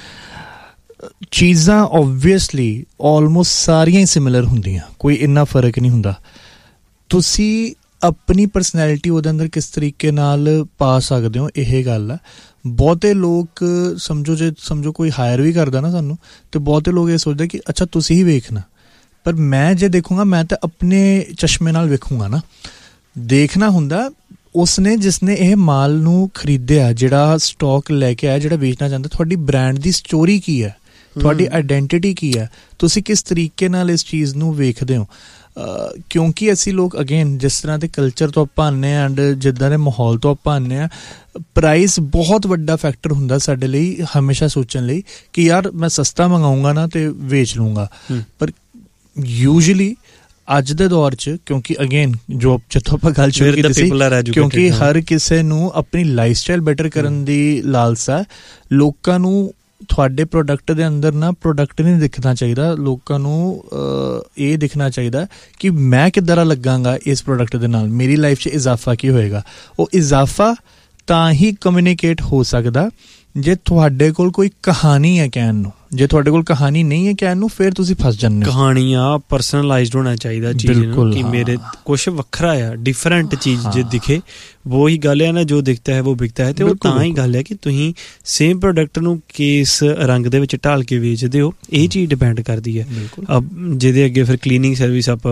ਚੀਜ਼ਾਂ ਓਬਵੀਅਸਲੀ ਆਲਮੋਸਟ ਸਾਰੀਆਂ ਹੀ ਸਿਮਿਲਰ ਹੁੰਦੀਆਂ, ਕੋਈ ਇੰਨਾ ਫਰਕ ਨਹੀਂ ਹੁੰਦਾ। ਤੁਸੀਂ ਆਪਣੀ ਪਰਸਨੈਲਿਟੀ ਉਹਦੇ ਅੰਦਰ ਕਿਸ ਤਰੀਕੇ ਨਾਲ ਪਾ ਸਕਦੇ ਹੋ, ਇਹ ਗੱਲ ਆ। ਬਹੁਤੇ ਲੋਕ ਸਮਝੋ ਜੇ ਸਮਝੋ ਕੋਈ ਹਾਇਰ ਵੀ ਕਰਦਾ ਨਾ ਸਾਨੂੰ, ਤੇ ਬਹੁਤੇ ਲੋਕ ਇਹ ਸੋਚਦੇ ਕਿ ਅੱਛਾ ਤੁਸੀਂ ਹੀ ਵੇਖਣਾ, ਪਰ ਮੈਂ ਜੇ ਦੇਖੂੰਗਾ ਮੈਂ ਤਾਂ ਆਪਣੇ ਚਸ਼ਮੇ ਨਾਲ ਵੇਖੂੰਗਾ ਨਾ। ਦੇਖਣਾ ਹੁੰਦਾ ਉਸਨੇ ਜਿਸਨੇ ਇਹ ਮਾਲ ਨੂੰ ਖਰੀਦਿਆ, ਜਿਹੜਾ ਸਟਾਕ ਲੈ ਕੇ ਆਇਆ, ਜਿਹੜਾ ਵੇਚਣਾ ਚਾਹੁੰਦਾ, ਤੁਹਾਡੀ ਬ੍ਰਾਂਡ ਦੀ ਸਟੋਰੀ ਕੀ ਹੈ, ਤੁਹਾਡੀ ਆਈਡੈਂਟਿਟੀ ਕੀ ਹੈ, ਤੁਸੀਂ ਕਿਸ ਤਰੀਕੇ ਨਾਲ ਇਸ ਚੀਜ਼ ਨੂੰ ਵੇਖਦੇ ਹੋ। ਕਿਉਂਕਿ ਅਸੀਂ ਲੋਕ ਅਗੇਨ ਜਿਸ ਤਰ੍ਹਾਂ ਦੇ ਕਲਚਰ ਤੋਂ ਆਪਾਂ ਆਉਂਦੇ ਹਾਂ ਐਂਡ ਜਿੱਦਾਂ ਦੇ ਮਾਹੌਲ ਤੋਂ ਆਪਾਂ ਆਉਂਦੇ ਹਾਂ, ਪ੍ਰਾਈਸ ਬਹੁਤ ਵੱਡਾ ਫੈਕਟਰ ਹੁੰਦਾ ਸਾਡੇ ਲਈ ਹਮੇਸ਼ਾ ਸੋਚਣ ਲਈ ਕਿ ਯਾਰ ਮੈਂ ਸਸਤਾ ਮੰਗਾਊਂਗਾ ਨਾ ਤੇ ਵੇਚ ਲੂੰਗਾ। ਪਰ ਯੂਜੂਅਲੀ ਅੱਜ ਦੇ ਦੌਰ 'ਚ, ਕਿਉਂਕਿ ਅਗੇਨ ਜੋ ਜਿੱਥੋਂ ਆਪਾਂ ਗੱਲ ਸ਼ੁਰੂ ਕੀਤੀ ਸੀ, ਕਿਉਂਕਿ ਹਰ ਕਿਸੇ ਨੂੰ ਆਪਣੀ ਲਾਈਫ ਸਟਾਈਲ ਬੈਟਰ ਕਰਨ ਦੀ ਲਾਲਸਾ, ਲੋਕਾਂ ਨੂੰ ਤੁਹਾਡੇ ਪ੍ਰੋਡਕਟ ਦੇ ਅੰਦਰ ਨਾ ਪ੍ਰੋਡਕਟ ਨਹੀਂ ਦਿਖਣਾ ਚਾਹੀਦਾ, ਲੋਕਾਂ ਨੂੰ ਇਹ ਦਿਖਣਾ ਚਾਹੀਦਾ ਕਿ ਮੈਂ ਕਿੱਦਾਂ ਦਾ ਲੱਗਾਂਗਾ ਇਸ ਪ੍ਰੋਡਕਟ ਦੇ ਨਾਲ, ਮੇਰੀ ਲਾਈਫ 'ਚ ਇਜ਼ਾਫਾ ਕੀ ਹੋਏਗਾ। ਉਹ ਇਜ਼ਾਫਾ ਤਾਂ ਹੀ ਕਮਿਊਨੀਕੇਟ ਹੋ ਸਕਦਾ ਜੇ ਤੁਹਾਡੇ ਕੋਲ ਕੋਈ ਕਹਾਣੀ ਹੈ ਕਹਿਣ ਨੂੰ। ਜੇ ਤੁਹਾਡੇ ਕੋਲ ਕਹਾਣੀ ਨਹੀਂ ਹੈ ਕਹਿਣ ਨੂੰ, ਫਿਰ ਤੁਸੀਂ ਫਸ ਜਾਂਦੇ ਹੋ। ਕਹਾਣੀ ਆ ਪਰਸਨਲਾਈਜ਼ਡ ਹੋਣਾ ਚਾਹੀਦਾ ਚੀਜ਼ ਨੂੰ, ਕਿ ਮੇਰੇ ਕੁਛ ਵੱਖਰਾ ਆ, ਡਿਫਰੈਂਟ ਚੀਜ਼ ਜੇ ਦਿਖੇ, ਵਹੀ ਗੱਲ ਹੈ ਨਾ, ਜੋ ਦਿਖਤਾ ਹੈ ਉਹ ਵਿਕਤਾ ਹੈ। ਤੇ ਉਹ ਤਾਂ ਹੀ ਗੱਲ ਹੈ ਕਿ ਤੁਸੀਂ ਸੇਮ ਪ੍ਰੋਡਕਟ ਨੂੰ ਕਿਸ ਰੰਗ ਦੇ ਵਿੱਚ ਢਾਲ ਕੇ ਵੇਚਦੇ ਹੋ, ਇਹ ਚੀਜ਼ ਡਿਪੈਂਡ ਕਰਦੀ ਹੈ। ਜਿਹਦੇ ਅੱਗੇ ਫਿਰ ਕਲੀਨਿੰਗ ਸਰਵਿਸ ਆਪਾਂ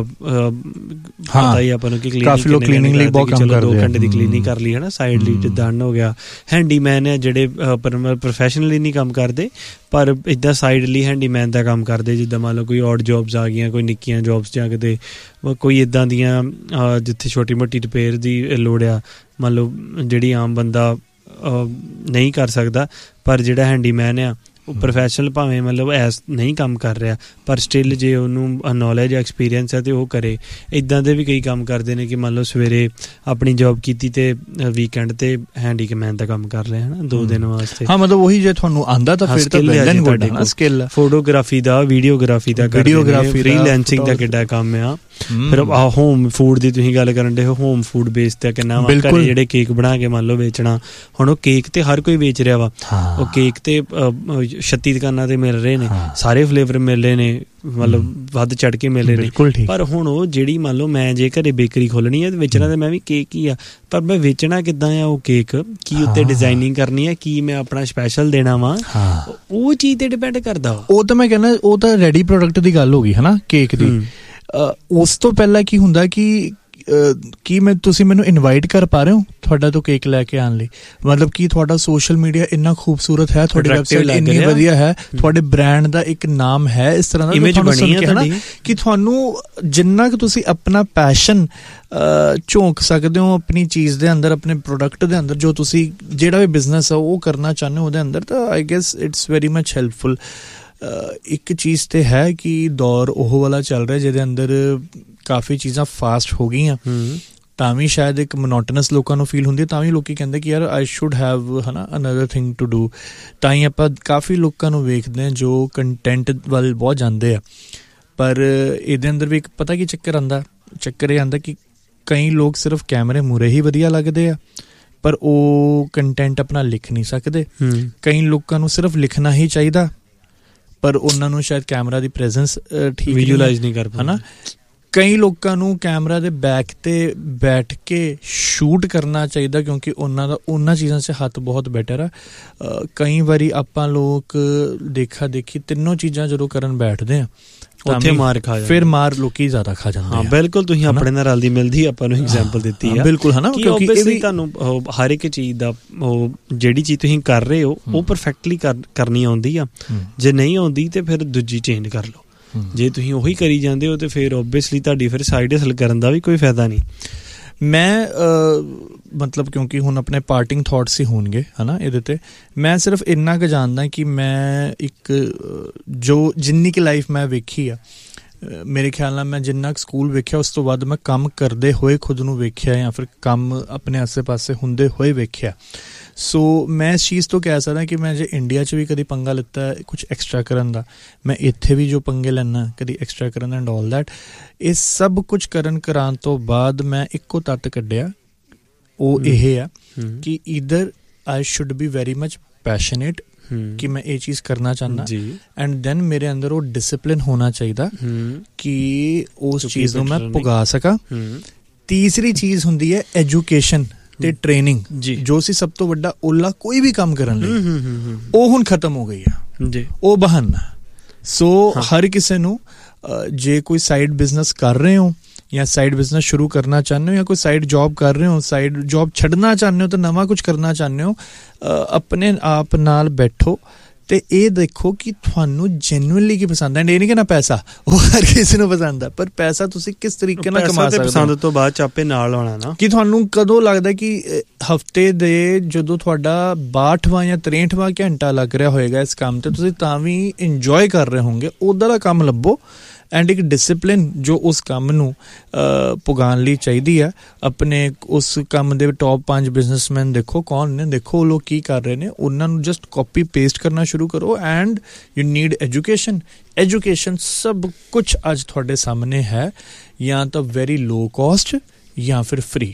ਪਤਾ ਹੀ ਆਪਾਂ ਨੂੰ ਕਿ ਕਲੀਨਿੰਗ ਲਈ ਬਹੁਤ ਕੰਮ ਕਰਦੇ, ਦੋ ਘੰਟੇ ਦੀ ਕਲੀਨਿੰਗ ਕਰ ਲਈ ਹੈ ਨਾ, ਸਾਈਡ ਲਈ ਜਿੱਦਾਂ ਹੋ ਗਿਆ। ਹੈਂਡੀਮੈਨ ਹੈ ਜਿਹੜੇ ਪ੍ਰੋਫੈਸ਼ਨਲੀ ਨਹੀਂ ਕੰਮ ਕਰਦੇ ਪਰ ਇੱਦਾਂ ਸਾਈਡਲੀ ਹੈਂਡੀਮੈਨ ਦਾ ਕੰਮ ਕਰਦੇ, ਜਿੱਦਾਂ ਮੰਨ ਲਓ ਕੋਈ ਔਡ ਜੋਬਸ ਆ ਗਈਆਂ, ਕੋਈ ਨਿੱਕੀਆਂ ਜੋਬਸ ਜਾਂ ਕਿਤੇ ਕੋਈ ਇੱਦਾਂ ਦੀਆਂ ਜਿੱਥੇ ਛੋਟੀ ਮੋਟੀ ਰਿਪੇਅਰ ਦੀ ਲੋੜ ਆ, ਮੰਨ ਲਓ ਜਿਹੜੀ ਆਮ ਬੰਦਾ ਨਹੀਂ ਕਰ ਸਕਦਾ, ਪਰ ਜਿਹੜਾ ਹੈਂਡੀਮੈਨ ਆ ਉਹ ਪ੍ਰੋਫੈਸ਼ਨਲ ਭਾਵੇਂ ਮਤਲਬ ਐਸ ਨਹੀਂ ਕੰਮ ਕਰ ਰਿਹਾ, ਪਰ ਸਟਿਲ ਜੇ ਉਹਨੂੰ ਨੌਲੇਜ ਐਕਸਪੀਰੀਅੰਸ ਹੈ ਤੇ ਉਹ ਕਰੇ। ਇੱਦਾਂ ਦੇ ਵੀ ਕਈ ਕੰਮ ਕਰਦੇ ਨੇ ਕਿ ਮੰਨ ਲਓ ਸਵੇਰੇ ਆਪਣੀ ਜੋਬ ਕੀਤੀ ਤੇ ਵੀਕਐਂਡ ਤੇ ਹੈਂਡੀਮੈਨ ਦਾ ਕੰਮ ਕਰ ਲਿਆ, ਹੈ ਨਾ, ਦੋ ਦਿਨ ਵਾਸਤੇ। ਹਾਂ, ਮਤਲਬ ਉਹੀ ਜੇ ਤੁਹਾਨੂੰ ਆਂਦਾ ਤਾਂ ਫਿਰ ਤਾਂ ਵੈਲਨ ਤੁਹਾਡੇ ਕੋਲ ਸਕਿੱਲ, ਫੋਟੋਗ੍ਰਾਫੀ ਦਾ, ਵੀਡੀਓਗ੍ਰਾਫੀ ਦਾ, ਵੀਡੀਓਗ੍ਰਾਫੀ, ਫ੍ਰੀਲੈਂਸਿੰਗ ਦਾ ਕਿੱਡਾ ਕੰਮ ਆ। ਫਿਰ ਆਹ ਹੋਮ ਫੂਡ ਦੀ ਤੁਸੀਂ ਗੱਲ ਕਰਨ ਡੇ ਹੋ, ਹੋਮ ਫੂਡ ਬੇਸ ਤੇ ਕਿੰਨਾ ਵਾ, ਘਰੇ ਜਿਹੜੇ ਕੇਕ ਬਣਾ ਕੇ ਮੰਨ ਲਓ ਵੇਚਣਾ। ਹੁਣ ਉਹ ਕੇਕ ਤੇ ਹਰ ਕੋਈ ਵੇਚ ਰਿਹਾ ਵਾ, ਉਹ ਕੇਕ ਤੇ ਛੱਤੀ ਦੁਕਾਨਾਂ ਤੇ ਮਿਲ ਰਹੇ ਨੇ, ਸਾਰੇ ਫਲੇਵਰ ਮਿਲ ਰਹੇ ਨੇ, ਮਤਲਬ ਵੱਧ ਚੜ ਕੇ ਮਿਲ ਰਹੇ ਨੇ। ਪਰ ਹੁਣ ਉਹ ਜਿਹੜੀ ਮੰਨ ਲਓ ਮੈਂ ਜੇ ਘਰੇ ਬੇਕਰੀ ਖੋਲਣੀ ਹੈ, ਵੇਚਣਾ ਤੇ ਮੈਂ ਵੀ ਕੇਕ ਹੀ ਆ, ਪਰ ਮੈਂ ਵੇਚਣਾ ਕਿੱਦਾਂ ਆ ਉਹ ਕੇਕ, ਕੀ ਉੱਤੇ ਡਿਜ਼ਾਈਨਿੰਗ ਕਰਨੀ ਹੈ, ਕੀ ਮੈਂ ਆਪਣਾ ਸਪੈਸ਼ਲ ਦੇਣਾ ਵਾ, ਉਹ ਚੀਜ਼ ਤੇ ਡਿਪੈਂਡ ਕਰਦਾ। ਉਹ ਤਾਂ ਮੈਂ ਕਹਿੰਦਾ ਉਹ ਤਾਂ ਰੈਡੀ ਪ੍ਰੋਡਕਟ ਦੀ ਗੱਲ ਹੋ ਗਈ ਹੈ ਨਾ, ਕੇਕ ਦੀ। ਉਸ ਤੋਂ ਪਹਿਲਾਂ ਕੀ ਹੁੰਦਾ ਕਿ ਕੀ ਮੈਂ ਤੁਸੀਂ ਮੈਨੂੰ ਇਨਵਾਈਟ ਕਰ ਪਾ ਰਹੇ ਹੋ ਤੁਹਾਡਾ ਤੋਂ ਕੇਕ ਲੈ ਕੇ ਆਉਣ ਲਈ, ਮਤਲਬ ਕਿ ਤੁਹਾਡਾ ਸੋਸ਼ਲ ਮੀਡੀਆ ਇੰਨਾ ਖੂਬਸੂਰਤ ਹੈ, ਤੁਹਾਡੀ ਵੈਬਸਾਈਟ ਇੰਨੀ ਵਧੀਆ ਹੈ, ਤੁਹਾਡੇ ਬ੍ਰਾਂਡ ਦਾ ਇੱਕ ਨਾਮ ਹੈ ਇਸ ਤਰ੍ਹਾਂ ਦਾ ਕਿ ਤੁਹਾਨੂੰ ਜਿੰਨਾ ਕੁ ਤੁਸੀਂ ਆਪਣਾ ਪੈਸ਼ਨ ਝੋਂਕ ਸਕਦੇ ਹੋ ਆਪਣੀ ਚੀਜ਼ ਦੇ ਅੰਦਰ, ਆਪਣੇ ਪ੍ਰੋਡਕਟ ਦੇ ਅੰਦਰ, ਜੋ ਤੁਸੀਂ ਜਿਹੜਾ ਵੀ ਬਿਜ਼ਨਸ ਹੈ ਉਹ ਕਰਨਾ ਚਾਹੁੰਦੇ ਹੋ ਉਹਦੇ ਅੰਦਰ, ਤਾਂ I guess it's very much helpful. ਇੱਕ ਚੀਜ਼ ਤੇ ਹੈ ਕਿ ਦੌਰ ਉਹ ਵਾਲਾ ਚੱਲ ਰਿਹਾ ਜਿਹਦੇ ਅੰਦਰ ਕਾਫੀ ਚੀਜ਼ਾਂ ਫਾਸਟ ਹੋ ਗਈਆਂ, ਤਾਂ ਵੀ ਸ਼ਾਇਦ ਇੱਕ ਮੋਨੋਟਨਸ ਲੋਕਾਂ ਨੂੰ ਫੀਲ ਹੁੰਦੀ ਹੈ, ਤਾਂ ਵੀ ਲੋਕੀ ਕਹਿੰਦੇ ਕਿ ਯਾਰ ਆਈ ਸ਼ੁੱਡ ਹੈਵ ਹੈ ਨਾ ਅਨਦਰ ਥਿੰਗ ਟੂ ਡੂ। ਤਾਂ ਹੀ ਆਪਾਂ ਕਾਫੀ ਲੋਕਾਂ ਨੂੰ ਵੇਖਦੇ ਹਾਂ ਜੋ ਕੰਟੈਂਟ ਵੱਲ ਬਹੁਤ ਜਾਂਦੇ ਆ, ਪਰ ਇਹਦੇ ਅੰਦਰ ਵੀ ਇੱਕ ਪਤਾ ਕੀ ਚੱਕਰ ਆਉਂਦਾ, ਚੱਕਰ ਇਹ ਆਉਂਦਾ ਕਿ ਕਈ ਲੋਕ ਸਿਰਫ ਕੈਮਰੇ ਮੂਹਰੇ ਹੀ ਵਧੀਆ ਲੱਗਦੇ ਆ, ਪਰ ਉਹ ਕੰਟੈਂਟ ਆਪਣਾ ਲਿਖ ਨਹੀਂ ਸਕਦੇ। ਕਈ ਲੋਕਾਂ ਨੂੰ ਸਿਰਫ ਲਿਖਣਾ ਹੀ ਚਾਹੀਦਾ, ਪਰ ਉਹਨਾਂ ਨੂੰ ਸ਼ਾਇਦ ਕੈਮਰਾ ਦੀ ਪ੍ਰੈਜ਼ੈਂਸ ਠੀਕ ਵਿਜ਼ੂਅਲਾਈਜ਼ ਨਹੀਂ ਕਰ ਪਾਉਂਦੇ, ਹੈ ਨਾ। ਕਈ ਲੋਕਾਂ ਨੂੰ ਕੈਮਰਾ ਦੇ ਬੈਕ ਤੇ ਬੈਠ ਕੇ ਸ਼ੂਟ ਕਰਨਾ ਚਾਹੀਦਾ ਕਿਉਂਕਿ ਉਹਨਾਂ ਦਾ ਉਹਨਾਂ ਚੀਜ਼ਾਂ 'ਚ ਹੱਥ ਬਹੁਤ ਬੈਟਰ ਆ। ਕਈ ਵਾਰੀ ਆਪਾਂ ਲੋਕ ਦੇਖਾ ਦੇਖੀ ਤਿੰਨੋਂ ਚੀਜ਼ਾਂ ਜਦੋਂ ਕਰਨ ਬੈਠਦੇ ਆ ਉੱਥੇ ਮਾਰ ਖਾ ਜਾਂਦੇ, ਫਿਰ ਮਾਰ ਲੋਕੀ ਜ਼ਿਆਦਾ ਖਾ ਜਾਂਦੇ। ਹਾਂ ਬਿਲਕੁਲ, ਤੁਸੀਂ ਆਪਣੇ ਨਾਲ ਰਲਦੀ ਮਿਲਦੀ ਆਪਾਂ ਨੂੰ ਐਗਜ਼ਾਮਪਲ ਦਿੱਤੀ ਆ। ਬਿਲਕੁਲ ਹੈ ਨਾ, ਕਿਉਂਕਿ ਇਹ ਵੀ ਤੁਹਾਨੂੰ ਹਰ ਇੱਕ ਚੀਜ਼ ਦਾ ਉਹ ਜਿਹੜੀ ਚੀਜ਼ ਤੁਸੀਂ ਕਰ ਰਹੇ ਹੋ ਉਹ ਪਰਫੈਕਟਲੀ ਕਰਨੀ ਆਉਂਦੀ ਆ। ਜੇ ਨਹੀਂ ਆਉਂਦੀ ਤੇ ਫਿਰ ਦੂਜੀ ਚੇਂਜ ਕਰ ਲਓ। ਜੇ ਤੁਸੀਂ ਉਹੀ ਕਰੀ ਜਾਂਦੇ ਹੋ ਤੇ ਫਿਰ ਓਬਵੀਅਸਲੀ ਤੁਹਾਡੀ ਫਿਰ ਸਾਈਡ ਹਸਲ ਕਰਨ ਦਾ ਵੀ ਕੋਈ ਫਾਇਦਾ ਨਹੀਂ। ਮੈਂ ਮਤਲਬ ਕਿਉਂਕਿ ਹੁਣ ਆਪਣੇ ਪਾਰਟਿੰਗ ਥਾਟਸ ਹੀ ਹੋਣਗੇ ਹੈ ਨਾ ਇਹਦੇ 'ਤੇ, ਮੈਂ ਸਿਰਫ ਇੰਨਾ ਕੁ ਜਾਣਦਾ ਕਿ ਮੈਂ ਇੱਕ ਜੋ ਜਿੰਨੀ ਕੁ ਲਾਈਫ ਮੈਂ ਵੇਖੀ ਆ, ਮੇਰੇ ਖਿਆਲ ਨਾਲ ਮੈਂ ਜਿੰਨਾ ਕੁ ਸਕੂਲ ਵੇਖਿਆ ਉਸ ਤੋਂ ਬਾਅਦ ਮੈਂ ਕੰਮ ਕਰਦੇ ਹੋਏ ਖੁਦ ਨੂੰ ਵੇਖਿਆ ਜਾਂ ਫਿਰ ਕੰਮ ਆਪਣੇ ਆਸੇ ਪਾਸੇ ਹੁੰਦੇ ਹੋਏ ਵੇਖਿਆ। ਸੋ ਮੈਂ ਇਸ ਚੀਜ਼ ਤੋਂ ਕਹਿ ਸਕਦਾ ਕਿ ਮੈਂ ਜੇ ਇੰਡੀਆ 'ਚ ਵੀ ਕਦੀ ਪੰਗਾ ਲਿੱਤਾ ਕੁਛ ਐਕਸਟਰਾ ਕਰਨ ਦਾ, ਮੈਂ ਇੱਥੇ ਵੀ ਜੋ ਪੰਗੇ ਲੈਣਾ ਕਦੀ ਐਕਸਟਰਾ ਕਰਨ ਐਂਡ ਆਲ ਦੈਟ, ਇਹ ਸਭ ਕੁਛ ਕਰਨ ਕਰਾਉਣ ਤੋਂ ਬਾਅਦ ਮੈਂ ਇੱਕੋ ਤੱਤ ਕੱਢਿਆ, ਉਹ ਇਹ ਆ ਕਿ either I should be very much passionate ਕਿ ਮੈਂ ਇਹ ਚੀਜ਼ ਕਰਨਾ ਚਾਹੁੰਦਾ ਐਂਡ ਦੈਨ ਮੇਰੇ ਅੰਦਰ ਉਹ ਡਿਸਿਪਲਿਨ ਹੋਣਾ ਚਾਹੀਦਾ ਕਿ ਉਸ ਚੀਜ਼ ਨੂੰ ਮੈਂ ਪੁਗਾ ਸਕਾਂ। ਤੀਸਰੀ ਚੀਜ਼ ਹੁੰਦੀ ਹੈ ਐਜੂਕੇਸ਼ਨ ਤੇ ਟ੍ਰੇਨਿੰਗ, ਜੋ ਸੀ ਸਭ ਤੋਂ ਵੱਡਾ ਓਲਾ ਕੋਈ ਵੀ ਕੰਮ ਕਰਨ ਲਈ, ਉਹ ਹੁਣ ਖਤਮ ਹੋ ਗਈ ਆ, ਉਹ ਬਹਾਨਾ। ਸੋ ਹਰ ਕਿਸੇ ਨੂੰ ਜੇ ਕੋਈ ਸਾਈਡ ਬਿਜ਼ਨਸ ਕਰ ਰਹੇ ਹੋ ਜਾਂ ਸਾਈਡ ਬਿਜ਼ਨਸ ਸ਼ੁਰੂ ਕਰਨਾ ਚਾਹੁੰਦੇ ਹੋ ਜਾਂ ਕੋਈ ਸਾਈਡ ਜੌਬ ਕਰ ਰਹੇ ਹੋ, ਸਾਈਡ ਜੌਬ ਛੱਡਣਾ ਚਾਹੁੰਦੇ ਹੋ ਤਾਂ ਨਵਾਂ ਕੁਝ ਕਰਨਾ ਚਾਹੁੰਦੇ ਹੋ, ਆਪਣੇ ਆਪ ਨਾਲ ਬੈਠੋ ਤੇ ਇਹ ਦੇਖੋ ਕਿ ਤੁਹਾਨੂੰ ਜੈਨੂਇਨਲੀ ਕੀ ਪਸੰਦ ਹੈ। ਇਹ ਨਹੀਂ ਕਿ ਨਾ ਪੈਸਾ ਉਹ ਹਰ ਕਿਸੇ ਨੂੰ ਪਸੰਦ ਆ, ਪਰ ਪੈਸਾ ਤੁਸੀਂ ਕਿਸ ਤਰੀਕੇ ਨਾਲ ਕਮਾ ਸਕਦੇ ਹੋ, ਪਸੰਦ ਤੋਂ ਬਾਅਦ ਚਾਪੇ ਨਾਲ ਆਉਣਾ ਨਾ, ਕਿ ਤੁਹਾਨੂੰ ਕਦੋਂ ਲੱਗਦਾ ਕਿ ਹਫਤੇ ਦੇ ਜਦੋਂ ਤੁਹਾਡਾ ਬਾਹਠਵਾਂ ਜਾਂ ਤਰੇਂਠਵਾਂ ਘੰਟਾ ਲੱਗ ਰਿਹਾ ਹੋਏਗਾ ਇਸ ਕੰਮ ਤੇ, ਤੁਸੀਂ ਤਾਂ ਵੀ ਇੰਜੋਏ ਕਰ ਰਹੇ ਹੋਗੇ, ਉੱਦਾਂ ਦਾ ਕੰਮ ਲੱਭੋ ਐਂਡ ਇੱਕ ਡਿਸਿਪਲਿਨ ਜੋ ਉਸ ਕੰਮ ਨੂੰ ਪੁਗਾਉਣ ਲਈ ਚਾਹੀਦੀ ਆ। ਆਪਣੇ ਉਸ ਕੰਮ ਦੇ ਟੌਪ ਪੰਜ ਬਿਜ਼ਨਸਮੈਨ ਦੇਖੋ ਕੌਣ ਨੇ, ਦੇਖੋ ਉਹ ਲੋਕ ਕੀ ਕਰ ਰਹੇ ਨੇ, ਉਹਨਾਂ ਨੂੰ ਜਸਟ ਕਾਪੀ ਪੇਸਟ ਕਰਨਾ ਸ਼ੁਰੂ ਕਰੋ। And you need education, education ਸਭ ਕੁਛ ਅੱਜ ਤੁਹਾਡੇ ਸਾਹਮਣੇ ਹੈ, ਜਾਂ ਤਾਂ ਵੈਰੀ ਲੋ ਕਾਸਟ ਜਾਂ ਫਿਰ ਫ੍ਰੀ।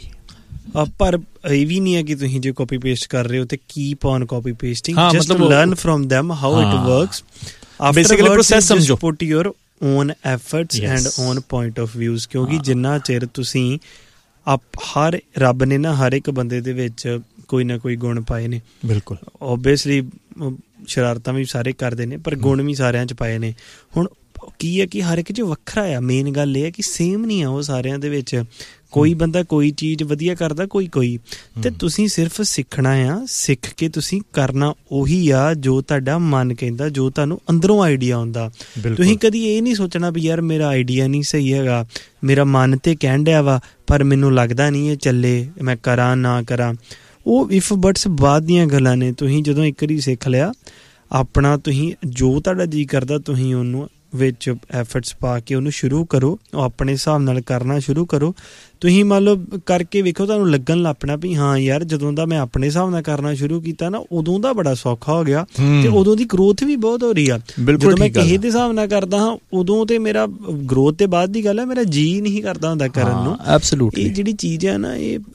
ਪਰ ਇਹ ਵੀ ਨਹੀਂ ਹੈ ਕਿ ਤੁਸੀਂ ਜੇ ਕਾਪੀ ਪੇਸਟ ਕਰ ਰਹੇ ਹੋ ਤੇ keep on copy pasting, just learn firm them how it works, basically process ਸਮਝੋ, put your own efforts yes. and own point of views, ਕਿਉਂਕਿ ਜਿੰਨਾ ਚਿਰ ਤੁਸੀਂ ਆਪ ਹਰ ਰੱਬ ਨੇ ਨਾ ਹਰ ਇੱਕ ਬੰਦੇ ਦੇ ਵਿੱਚ ਕੋਈ ਨਾ ਕੋਈ ਗੁਣ ਪਾਏ ਨੇ। ਬਿਲਕੁਲ ਓਬਵੀਅਸਲੀ ਸ਼ਰਾਰਤਾਂ ਵੀ ਸਾਰੇ ਕਰਦੇ ਨੇ ਪਰ ਗੁਣ ਵੀ ਸਾਰਿਆਂ 'ਚ ਪਾਏ ਨੇ। ਹੁਣ ਕੀ ਹੈ ਕਿ ਹਰ ਇੱਕ 'ਚ ਵੱਖਰਾ ਆ, ਮੇਨ ਗੱਲ ਇਹ ਹੈ ਕਿ ਸੇਮ ਨਹੀਂ ਆ ਉਹ ਸਾਰਿਆਂ ਦੇ ਵਿੱਚ। ਕੋਈ ਬੰਦਾ ਕੋਈ ਚੀਜ਼ ਵਧੀਆ ਕਰਦਾ, ਕੋਈ ਕੋਈ ਤੇ ਤੁਸੀਂ ਸਿਰਫ ਸਿੱਖਣਾ ਆ, ਸਿੱਖ ਕੇ ਤੁਸੀਂ ਕਰਨਾ ਉਹੀ ਆ ਜੋ ਤੁਹਾਡਾ ਮਨ ਕਹਿੰਦਾ, ਜੋ ਤੁਹਾਨੂੰ ਅੰਦਰੋਂ ਆਈਡੀਆ ਆਉਂਦਾ। ਤੁਸੀਂ ਕਦੀ ਇਹ ਨਹੀਂ ਸੋਚਣਾ ਵੀ ਯਾਰ ਮੇਰਾ ਆਈਡੀਆ ਨਹੀਂ ਸਹੀ ਹੈਗਾ, ਮੇਰਾ ਮਨ ਤੇ ਕਹਿਣ ਡਿਆ ਵਾ ਪਰ ਮੈਨੂੰ ਲੱਗਦਾ ਨਹੀਂ ਇਹ ਚੱਲੇ, ਮੈਂ ਕਰਾਂ ਨਾ ਕਰਾਂ। ਉਹ ਇਫ ਬਟਸ ਬਾਅਦ ਦੀਆਂ ਗੱਲਾਂ ਨੇ। ਤੁਸੀਂ ਜਦੋਂ ਇੱਕ ਵਾਰੀ ਸਿੱਖ ਲਿਆ ਆਪਣਾ, ਤੁਸੀਂ ਜੋ ਤੁਹਾਡਾ ਜੀ ਕਰਦਾ ਤੁਸੀਂ ਉਹਨੂੰ ਵਿੱਚ ਐਫਰਟਸ ਪਾ ਕੇ ਉਹਨੂੰ ਸ਼ੁਰੂ ਕਰੋ, ਉਹ ਆਪਣੇ ਹਿਸਾਬ ਨਾਲ ਕਰਨਾ ਸ਼ੁਰੂ ਕਰੋ। ਤੁਸੀਂ ਮੰਨ ਲਓ ਕਰਕੇ ਵੇਖੋ, ਤੁਹਾਨੂੰ ਲੱਗਣ ਲੱਗ ਪੈਣਾ ਵੀ ਹਾਂ ਯਾਰ ਜਦੋਂ ਦਾ ਮੈਂ ਆਪਣੇ ਹਿਸਾਬ ਨਾਲ ਕਰਨਾ ਸ਼ੁਰੂ ਕੀਤਾ ਨਾ ਉਦੋਂ ਦਾ ਬੜਾ ਸੌਖਾ ਹੋ ਗਿਆ ਤੇ ਉਦੋਂ ਦੀ ਗਰੋਥ ਵੀ ਬਹੁਤ ਹੋ ਰਹੀ ਆ। ਜਦੋਂ ਮੈਂ ਕਿਸੇ ਦੇ ਹਿਸਾਬ ਨਾਲ ਕਰਦਾ ਹਾਂ ਉਦੋਂ ਤੇ ਮੇਰਾ ਗਰੋਥ ਤੇ ਬਾਅਦ ਦੀ ਗੱਲ ਹੈ, ਮੇਰਾ ਜੀ ਨਹੀਂ ਕਰਦਾ ਹੁੰਦਾ ਕਰਨ ਨੂੰ। ਐਬਸੋਲੂਟਲੀ ਇਹ ਜਿਹੜੀ ਚੀਜ਼ ਹੈ ਨਾ, ਇਹ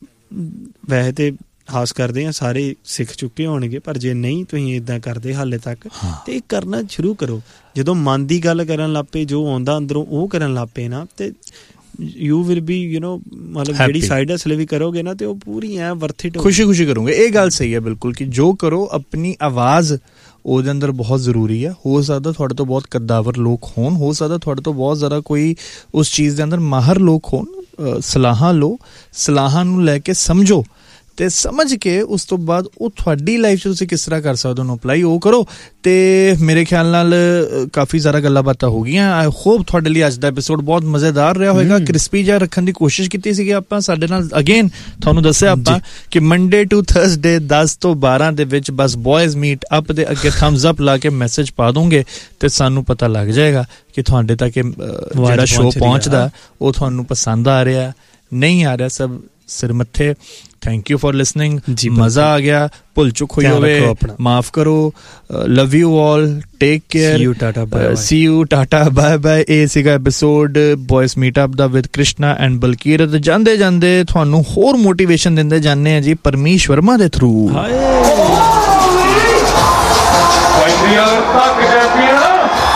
ਵੈਸੇ ਤੇ ਹਾਸ ਕਰਦੇ ਆ ਸਾਰੇ ਸਿੱਖ ਚੁੱਕੇ ਹੋਣਗੇ, ਪਰ ਜੇ ਨਹੀਂ ਤੁਸੀਂ ਇੱਦਾਂ ਕਰਦੇ ਹਾਲੇ ਤੱਕ ਤੇ ਕਰਨਾ ਸ਼ੁਰੂ ਕਰੋ। ਜਦੋਂ ਮਨ ਦੀ ਗੱਲ ਕਰਨ ਲੱਗ ਪਏ, ਜੋ ਆਉਂਦਾ ਅੰਦਰੋਂ ਉਹ ਕਰਨ ਲੱਗ ਪਏ ਨਾ, ਤੇ you will be you know ਮਤਲਬ ਜਿਹੜੀ ਸਾਈਡ ਹਸਲ ਵੀ ਕਰੋਗੇ ਨਾ ਤੇ ਉਹ ਪੂਰੀ ਐ ਵਰਥ ਇਟ, ਖੁਸ਼ੀ ਖੁਸ਼ੀ ਕਰੋਗੇ। ਇਹ ਗੱਲ ਸਹੀ ਹੈ ਬਿਲਕੁਲ ਕਿ ਜੋ ਕਰੋ ਆਪਣੀ ਆਵਾਜ਼ ਉਹਦੇ ਅੰਦਰ ਬਹੁਤ ਜ਼ਰੂਰੀ ਹੈ। ਹੋ ਸਕਦਾ ਤੁਹਾਡੇ ਤੋਂ ਬਹੁਤ ਕੱਦਾਵਰ ਲੋਕ ਹੋਣ, ਹੋ ਸਕਦਾ ਤੁਹਾਡੇ ਤੋਂ ਬਹੁਤ ਜ਼ਿਆਦਾ ਕੋਈ ਉਸ ਚੀਜ਼ ਦੇ ਅੰਦਰ ਮਾਹਰ ਲੋਕ ਹੋਣ। ਸਲਾਹਾਂ ਲਓ, ਸਲਾਹਾਂ ਨੂੰ ਲੈ ਕੇ ਸਮਝੋ ਤੇ ਸਮਝ ਕੇ ਉਸ ਤੋਂ ਬਾਅਦ ਉਹ ਤੁਹਾਡੀ ਲਾਈਫ 'ਚ ਤੁਸੀਂ ਕਿਸ ਤਰ੍ਹਾਂ ਕਰ ਸਕਦੇ ਹੋ ਅਪਲਾਈ, ਉਹ ਕਰੋ। ਤੇ ਮੇਰੇ ਖਿਆਲ ਨਾਲ ਕਾਫੀ ਜ਼ਿਆਦਾ ਗੱਲਾਂ ਬਾਤਾਂ ਹੋ ਗਈਆਂ। ਆਈ ਹੋਪ ਤੁਹਾਡੇ ਲਈ ਅੱਜ ਦਾ ਐਪੀਸੋਡ ਬਹੁਤ ਮਜ਼ੇਦਾਰ ਰਿਹਾ ਹੋਏਗਾ। ਕ੍ਰਿਸਪੀ ਜਿਹਾ ਰੱਖਣ ਦੀ ਕੋਸ਼ਿਸ਼ ਕੀਤੀ ਸੀਗੀ ਆਪਾਂ। ਸਾਡੇ ਨਾਲ ਅਗੇਨ ਤੁਹਾਨੂੰ ਦੱਸਿਆ ਆਪਾਂ ਕਿ ਮੰਡੇ ਟੂ ਥਰਸਡੇ ਦਸ ਤੋਂ ਬਾਰਾਂ ਦੇ ਵਿੱਚ ਬਸ ਬॉयਜ਼ ਮੀਟ ਅਪ ਦੇ ਅੱਗੇ ਥੰਬਸ ਅਪ ਲਾ ਕੇ ਮੈਸੇਜ ਪਾ ਦੋਗੇ ਤੇ ਸਾਨੂੰ ਪਤਾ ਲੱਗ ਜਾਏਗਾ ਕਿ ਤੁਹਾਡੇ ਤੱਕ ਜਿਹੜਾ ਸ਼ੋਅ ਪਹੁੰਚਦਾ ਉਹ ਤੁਹਾਨੂੰ ਪਸੰਦ ਆ ਰਿਹਾ ਨਹੀਂ ਆ ਰਿਹਾ। ਸਭ ਸਿਰ ਮੱਥੇ। Thank you for listening. ਮਜ਼ਾ ਆ ਗਿਆ, ਭੁੱਲ ਚੁੱਕ ਹੋਈ ਹੋਵੇ ਮਾਫ ਕਰੋ। Love you all, take care, C you, Tata, bye bye. ਇਹ ਸੀਗਾ episode ਬॉयਜ਼ meetup the with Krishna and ਬਲਕੀਰਤ। ਜਾਂਦੇ ਜਾਂਦੇ ਤੁਹਾਨੂੰ ਹੋਰ ਮੋਟੀਵੇਸ਼ਨ ਦਿੰਦੇ ਜਾਂਦੇ ਆ ਜੀ ਪਰਮੀਸ਼ ਵਰਮਾ ਦੇ ਥਰੂ। ਹਾਏ